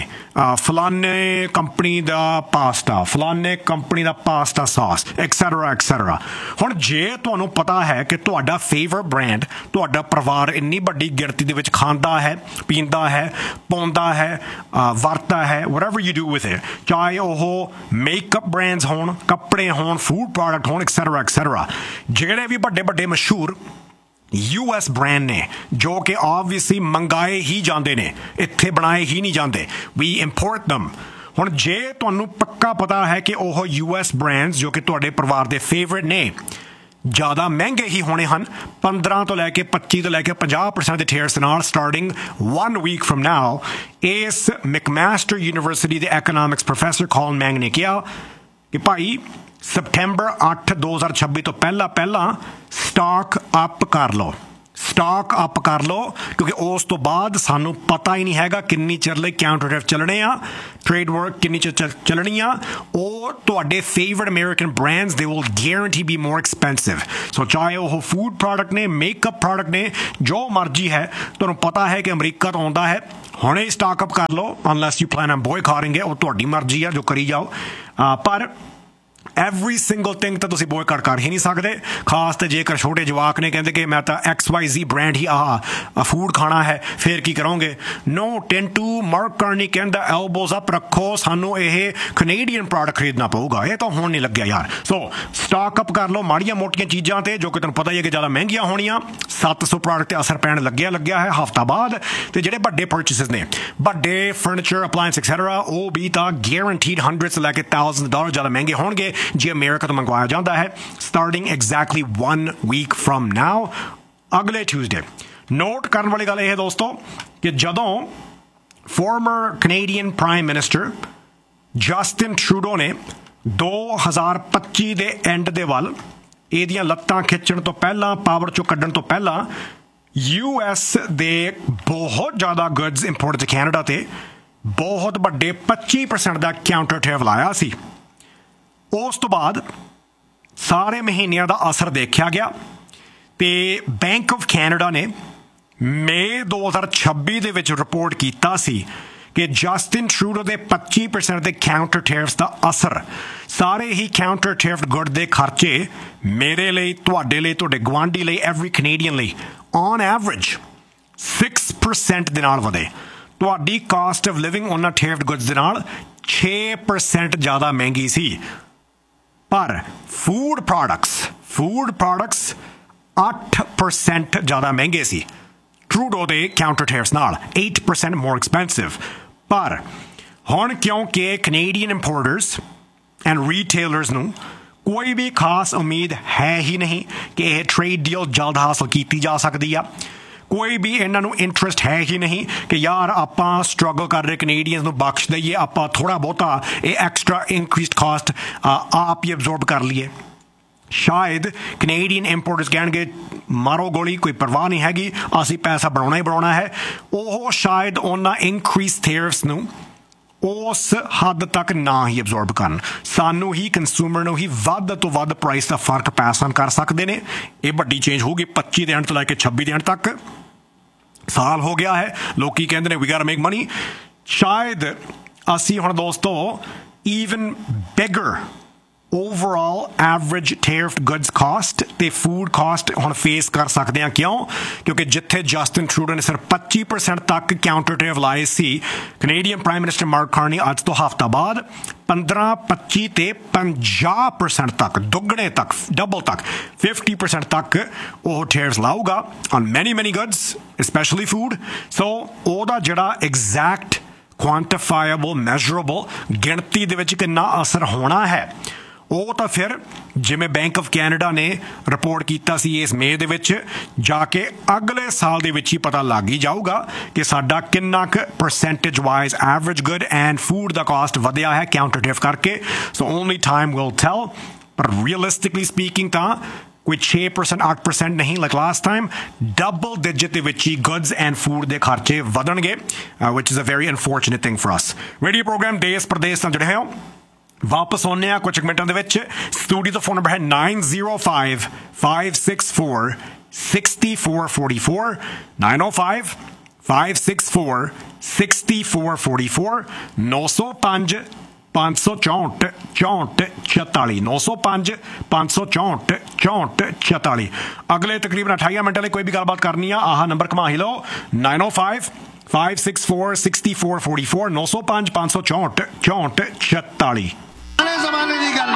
ਫਲਾਨੇ ਕੰਪਨੀ ਦਾ ਪਾਸਤਾ, ਫਲਾਨੇ ਕੰਪਨੀ ਦਾ ਪਾਸਤਾ ਸਾਸ, ਐਕਸੈਟਰਾ ਐਕਸੈਟਰਾ। ਹੁਣ ਜੇ ਤੁਹਾਨੂੰ ਪਤਾ ਹੈ ਕਿ ਤੁਹਾਡਾ ਫੇਵਰਟ ਬ੍ਰਾਂਡ ਤੁਹਾਡਾ ਪਰਿਵਾਰ ਇੰਨੀ ਵੱਡੀ ਗਿਣਤੀ ਦੇ ਵਿੱਚ ਖਾਂਦਾ ਹੈ, ਪੀਂਦਾ ਹੈ, ਪਾਉਂਦਾ ਹੈ, ਵਰਤਦਾ ਹੈ, whatever you do with it, ਚਾਹੇ ਉਹ ਮੇਕਅਪ ਬ੍ਰਾਂਡਸ ਹੋਣ, ਕੱਪੜੇ ਹੋਣ, ਫੂਡ ਪ੍ਰੋਡਕਟ ਹੋਣ, ਐਕਸੈਟਰਾ ਐਕਸੈਟਰਾ, ਜਿਹੜੇ ਵੀ ਵੱਡੇ ਵੱਡੇ ਮਸ਼ਹੂਰ ਯੂ ਐਸ ਬ੍ਰਾਂਡ ਨੇ, ਜੋ ਕਿ ਆਬਵੀਅਸਲੀ ਮੰਗਾਏ ਹੀ ਜਾਂਦੇ ਨੇ, ਇੱਥੇ ਬਣਾਏ ਹੀ ਨਹੀਂ ਜਾਂਦੇ, ਵੀ ਇੰਪੋਰਟ ਦਮ। ਹੁਣ ਜੇ ਤੁਹਾਨੂੰ ਪੱਕਾ ਪਤਾ ਹੈ ਕਿ ਉਹ ਯੂ ਐਸ ਬ੍ਰਾਂਡਸ ਜੋ ਕਿ ਤੁਹਾਡੇ ਪਰਿਵਾਰ ਦੇ ਫੇਵਰੇਟ ਨੇ ਜ਼ਿਆਦਾ ਮਹਿੰਗੇ ਹੀ ਹੋਣੇ ਹਨ, ਪੰਦਰਾਂ ਤੋਂ ਲੈ ਕੇ ਪੱਚੀ ਤੋਂ ਲੈ ਕੇ ਪੰਜਾਹ ਪਰਸੈਂਟ ਦੇ ਟੈਰਿਫਸ ਨਾਲ ਸਟਾਰਟਿੰਗ ਵਨ ਵੀਕ ਫਰਮ ਨਾਓ, ਇਸ ਮੈਕਮਾਸਟਰ ਯੂਨੀਵਰਸਿਟੀ ਦੇ ਇਕਨੋਮਿਕਸ ਪ੍ਰੋਫੈਸਰ ਕੋਲਿਨ ਮੈਂਗ ਨੇ ਕਿਹਾ ਕਿ ਭਾਈ ਸਪਟੈਂਬਰ ਅੱਠ ਦੋ ਹਜ਼ਾਰ ਛੱਬੀ ਤੋਂ ਪਹਿਲਾਂ ਪਹਿਲਾਂ ਸਟਾਕ ਅਪ ਕਰ ਲਓ, ਸਟਾਕ ਅਪ ਕਰ ਲਓ, ਕਿਉਂਕਿ ਉਸ ਤੋਂ ਬਾਅਦ ਸਾਨੂੰ ਪਤਾ ਹੀ ਨਹੀਂ ਹੈਗਾ ਕਿੰਨੀ ਚਿਰ ਲਈ ਕਾਊਂਟਰ ਟੈਰਿਫ ਚੱਲਣੇ ਆ, ਟ੍ਰੇਡ ਵਰਕ ਕਿੰਨੀ ਚਿਰ ਚੱਲਣੀ ਆ। ਉਹ ਤੁਹਾਡੇ favourite American brands they will ਗੈਰੰਟੀ be more expensive. ਸੋ ਚਾਹੇ ਉਹ ਫੂਡ ਪ੍ਰੋਡਕਟ ਨੇ, ਮੇਕਅਪ ਪ੍ਰੋਡਕਟ ਨੇ, ਜੋ ਮਰਜ਼ੀ ਹੈ, ਤੁਹਾਨੂੰ ਪਤਾ ਹੈ ਕਿ ਅਮਰੀਕਾ ਤੋਂ ਆਉਂਦਾ ਹੈ, ਹੁਣੇ ਸਟਾਕ ਅਪ ਕਰ ਲਓ, ਅਨਲੈਸ ਯੂ ਪਲਾਨ ਔਨ ਬੋਇਕਾਟਿੰਗ, ਉਹ ਤੁਹਾਡੀ ਮਰਜ਼ੀ ਆ, ਜੋ ਕਰੀ ਜਾਓ। ਪਰ ਐਵਰੀ ਸਿੰਗਲ ਥਿੰਗ ਤਾਂ ਤੁਸੀਂ ਬੋਇਕਾਟ ਕਰ ਹੀ ਨਹੀਂ ਸਕਦੇ, ਖਾਸ ਤੇ ਜੇਕਰ ਛੋਟੇ ਜਵਾਕ ਨੇ ਕਹਿੰਦੇ ਕਿ ਮੈਂ ਤਾਂ ਐਕਸ ਵਾਈ ਜ਼ੀ ਬ੍ਰਾਂਡ ਹੀ ਆਹ ਫੂਡ ਖਾਣਾ ਹੈ, ਫਿਰ ਕੀ ਕਰੋਗੇ? ਨੋ ਟੈਂਟੂ ਮਾਰਕ ਕਾਰਨੀ ਕਹਿੰਦਾ ਐਲਬੋਜ਼ ਅਪ ਰੱਖੋ, ਸਾਨੂੰ ਇਹ ਕੈਨੇਡੀਅਨ ਪ੍ਰੋਡਕਟ ਖਰੀਦਣਾ ਪਊਗਾ। ਇਹ ਤਾਂ ਹੁਣ ਨਹੀਂ ਲੱਗਿਆ ਯਾਰ। ਸੋ ਸਟਾਕ ਅਪ ਕਰ ਲਓ ਮਾੜੀਆਂ ਮੋਟੀਆਂ ਚੀਜ਼ਾਂ ਤੇ, ਜੋ ਕਿ ਤੁਹਾਨੂੰ ਪਤਾ ਹੀ ਹੈ ਕਿ ਜ਼ਿਆਦਾ ਮਹਿੰਗੀਆਂ ਹੋਣੀਆਂ। ਸੱਤ ਸੌ ਪ੍ਰੋਡਕਟ ਤੇ ਅਸਰ ਪੈਣ ਲੱਗਿਆ ਲੱਗਿਆ ਹੈ ਹਫ਼ਤਾ ਬਾਅਦ। ਤੇ ਜਿਹੜੇ ਵੱਡੇ ਪਰਚੇਸਿਸ ਨੇ, ਵੱਡੇ ਫਰਨੀਚਰ, ਅਪਲਾਇੰਸ ਐਕਸੈਟਰਾ, ਉਹ ਵੀ ਤਾਂ ਗੈਰੰਟੀਡ ਹੰਡਰਡਸ ਲੈ ਕੇ ਥਾਊਜ਼ੈਂਡ ਡਾਲਰ ਜ਼ਿਆਦਾ ਮਹਿੰਗੇ ਹੋਣਗੇ ਜੇ ਅਮਰੀਕਾ ਤੋਂ ਮੰਗਵਾਇਆ ਜਾਂਦਾ ਹੈ, starting exactly one week firm ਨਾਓ, ਅਗਲੇ ਟਿਊਜ਼ਡੇ। ਨੋਟ ਕਰਨ ਵਾਲੀ ਗੱਲ ਇਹ ਹੈ ਦੋਸਤੋ ਕਿ ਜਦੋਂ farmer Canadian prime minister Justin Trudeau ਨੇ ਦੋ ਹਜ਼ਾਰ ਪੱਚੀ ਦੇ ਐਂਡ ਦੇ ਵੱਲ ਇਹਦੀਆਂ ਲੱਤਾਂ ਖਿੱਚਣ ਤੋਂ ਪਹਿਲਾਂ, ਪਾਵਰ ਚੋਂ ਕੱਢਣ ਤੋਂ ਪਹਿਲਾਂ, ਯੂ ਐਸ ਦੇ ਬਹੁਤ ਜ਼ਿਆਦਾ ਗੁੱਡਸ ਇੰਪੋਰਟ ਤੇ ਕੈਨੇਡਾ ਤੇ ਬਹੁਤ ਵੱਡੇ ਪੱਚੀ ਪਰਸੈਂਟ ਦਾ ਕਾਊਂਟਰ ਟੈਰਿਫ ਲਾਇਆ ਸੀ। ਉਸ ਤੋਂ ਬਾਅਦ ਸਾਰੇ ਮਹੀਨਿਆਂ ਦਾ ਅਸਰ ਦੇਖਿਆ ਗਿਆ ਤੇ ਬੈਂਕ ਆਫ ਕੈਨੇਡਾ ਨੇ ਮਈ ਦੋ ਹਜ਼ਾਰ ਛੱਬੀ ਦੇ ਵਿੱਚ ਰਿਪੋਰਟ ਕੀਤਾ ਸੀ ਕਿ ਜਸਟਿਨ ਟਰੂਡੋ ਦੇ ਪੱਚੀ ਪਰਸੈਂਟ ਦੇ ਕਾਊਂਟਰ ਟੈਰਿਫਸ ਦਾ ਅਸਰ ਸਾਰੇ ਹੀ ਕਾਊਂਟਰ ਟੈਰਿਫਡ ਗੁੱਡ ਦੇ ਖਰਚੇ ਮੇਰੇ ਲਈ, ਤੁਹਾਡੇ ਲਈ, ਤੁਹਾਡੇ ਗੁਆਂਢੀ ਲਈ, ਐਵਰੀ ਕੈਨੇਡੀਅਨ ਲਈ ਔਨ ਐਵਰੇਜ ਸਿਕਸ ਪਰਸੈਂਟ ਦੇ ਨਾਲ ਵਧੇ। ਤੁਹਾਡੀ ਕਾਸਟ ਆਫ ਲਿਵਿੰਗ ਉਹਨਾਂ ਟੈਰਿਫਡ ਗੁੱਡਸ ਦੇ ਨਾਲ ਛੇ ਪਰਸੈਂਟ ਜ਼ਿਆਦਾ ਮਹਿੰਗੀ ਸੀ। ਪਰ ਫੂਡ ਪ੍ਰੋਡਕਟਸ ਫੂਡ ਪ੍ਰੋਡਕਟਸ ਅੱਠ ਪਰਸੈਂਟ ਜ਼ਿਆਦਾ ਮਹਿੰਗੇ ਸੀ ਟਰੂਡੋ ਦੇ ਕਾਊਂਟਰ ਟੈਰਿਫਸ ਨਾਲ, eight percent more expensive। ਪਰ ਹੁਣ ਕਿਉਂਕਿ ਕੈਨੇਡੀਅਨ ਇੰਪੋਰਟਰਸ ਐਂਡ ਰੀਟੇਲਰਸ ਨੂੰ ਕੋਈ ਵੀ ਖਾਸ ਉਮੀਦ ਹੈ ਹੀ ਨਹੀਂ ਕਿ ਇਹ ਟ੍ਰੇਡ ਡੀਲ ਜਲਦ ਹਾਸਲ ਕੀਤੀ ਜਾ ਸਕਦੀ ਆ, ਕੋਈ ਵੀ ਇਹਨਾਂ ਨੂੰ ਇੰਟਰਸਟ ਹੈ ਹੀ ਨਹੀਂ ਕਿ ਯਾਰ ਆਪਾਂ ਸਟਰਗਲ ਕਰ ਰਹੇ ਕੈਨੇਡੀਅਨਸ ਨੂੰ ਬਖਸ਼ ਦਈਏ, ਆਪਾਂ ਥੋੜ੍ਹਾ ਬਹੁਤਾ ਇਹ ਐਕਸਟਰਾ ਇਨਕਰੀਸਡ ਕਾਸਟ ਆਪ ਹੀ ਅਬਜ਼ੋਰਬ ਕਰ ਲਈਏ। ਸ਼ਾਇਦ ਕੈਨੇਡੀਅਨ ਇੰਪੋਰਟਰਸ ਕਹਿਣਗੇ ਮਾਰੋ ਗੋਲੀ, ਕੋਈ ਪਰਵਾਹ ਨਹੀਂ ਹੈਗੀ, ਅਸੀਂ ਪੈਸਾ ਬਣਾਉਣਾ ਹੀ ਬਣਾਉਣਾ ਹੈ। ਉਹ ਸ਼ਾਇਦ ਉਹਨਾਂ ਇਨਕਰੀਸ ਟੈਰਿਫਸ ਨੂੰ ਉਸ ਹੱਦ ਤੱਕ ਨਾ ਹੀ ਅਬਜ਼ੋਰਬ ਕਰਨ, ਸਾਨੂੰ ਹੀ ਕੰਜ਼ਿਊਮਰ ਨੂੰ ਹੀ ਵੱਧ ਤੋਂ ਵੱਧ ਪ੍ਰਾਈਸ ਦਾ ਫਰਕ ਪਾਸ ਆਨ ਕਰ ਸਕਦੇ ਨੇ। ਇਹ ਵੱਡੀ ਚੇਂਜ ਹੋਊਗੀ ਪੱਚੀ ਦੇ ਐਂਡ ਤੋਂ ਲੈ ਕੇ ਛੱਬੀ ਦੇ ਐਂਡ ਤੱਕ। ਸਾਲ ਹੋ ਗਿਆ ਹੈ, ਲੋਕੀ ਕਹਿੰਦੇ ਨੇ ਵੀ ਗਾਟ ਮੇਕ ਮਨੀ। ਸ਼ਾਇਦ ਅਸੀਂ ਹੁਣ ਦੋਸਤੋ even bigger overall average ਟੈਰਿਫਡ goods caste ਤੇ ਫੂਡ ਕਾਸਟ ਹੁਣ ਫੇਸ ਕਰ ਸਕਦੇ ਹਾਂ। ਕਿਉਂ? ਕਿਉਂਕਿ ਜਿੱਥੇ ਜਸਟਿਨ ਟਰੂਡੋ ਨੇ ਸਿਰਫ ਪੱਚੀ ਪਰਸੈਂਟ ਤੱਕ ਕਾਊਂਟਰ ਟੈਰਿਫ ਲਾਏ ਸੀ, Canadian prime minister mark Carney ਅੱਜ ਤੋਂ ਹਫ਼ਤਾ ਬਾਅਦ ਪੰਦਰਾਂ ਪੱਚੀ ਤੇ ਪੰਜਾਹ ਪਰਸੈਂਟ ਤੱਕ, ਦੁੱਗਣੇ ਤੱਕ, ਡਬਲ ਤੱਕ, ਫਿਫਟੀ ਪਰਸੈਂਟ ਤੱਕ ਉਹ ਟੈਰਿਫਸ ਲਾਊਗਾ ਔਨ ਮੈਨੀ ਮੈਨੀ ਗੁੱਡਸ ਸਪੈਸ਼ਲੀ ਫੂਡ। ਸੋ ਉਹਦਾ ਜਿਹੜਾ ਐਗਜ਼ੈਕਟ ਕੁਆਂਟੀਫਾਇਬਲ ਮੈਜ਼ਰੇਬਲ ਗਿਣਤੀ ਦੇ ਵਿੱਚ ਕਿੰਨਾ ਅਸਰ ਹੋਣਾ ਹੈ, ਉਹ ਤਾਂ ਫਿਰ ਜਿਵੇਂ ਬੈਂਕ ਆਫ ਕੈਨੇਡਾ ਨੇ ਰਿਪੋਰਟ ਕੀਤਾ ਸੀ ਇਸ ਮਈ ਦੇ ਵਿੱਚ, ਜਾ ਕੇ ਅਗਲੇ ਸਾਲ ਦੇ ਵਿੱਚ ਹੀ ਪਤਾ ਲੱਗ ਹੀ ਜਾਊਗਾ ਕਿ ਸਾਡਾ ਕਿੰਨਾ ਕੁ percentage wise average good and food the caste ਵਧਿਆ ਹੈ ਕਾਊਂਟਰ ਟੈਰਿਫ ਕਰਕੇ। ਸੋ ਓਨਲੀ ਟਾਈਮ ਵਿਲ ਟੈਲ। ਪਰ ਰੀਅਲਿਸਟਿਕਲੀ ਸਪੀਕਿੰਗ ਤਾਂ ਕੋਈ ਛੇ ਪਰਸੈਂਟ ਅੱਠ ਪਰਸੈਂਟ ਨਹੀਂ like last time, double digit ਦੇ ਵਿੱਚ ਹੀ ਗੁੱਡਸ ਐਂਡ ਫੂਡ ਦੇ ਖਰਚੇ ਵਧਣਗੇ, ਵਿਚ is a very unfortunate thing for us. Radio programme ਦੇਸ਼ ਪ੍ਰਦੇਸ਼ ਨਾਲ ਜੁੜੇ ਹੋ, ਵਾਪਸ ਆਉਂਦੇ ਆ ਕੁਝ ਮਿੰਟਾਂ ਦੇ ਵਿੱਚ। ਸਟੂਡੀਓ ਦਾ ਫੋਨ ਨੰਬਰ ਹੈ nine zero five, five six four, six four four four, nine zero five, five six four, six four four four, nine zero five, five six four, four four four four, nine zero five, five six four, four four four four। ਅਗਲੇ ਤਕਰੀਬਨ ਅਠਾਈ ਮਿੰਟਾਂ ਲਈ ਕੋਈ ਵੀ ਗੱਲਬਾਤ ਕਰਨੀ ਆ, ਆਹ ਨੰਬਰ ਘੁਮਾ ਹੀ ਲਓ nine zero five, five six four, six four four four, nine zero five, five six four, four four four four। ਜ਼ਮਾਨੇ ਦੀ ਗੱਲ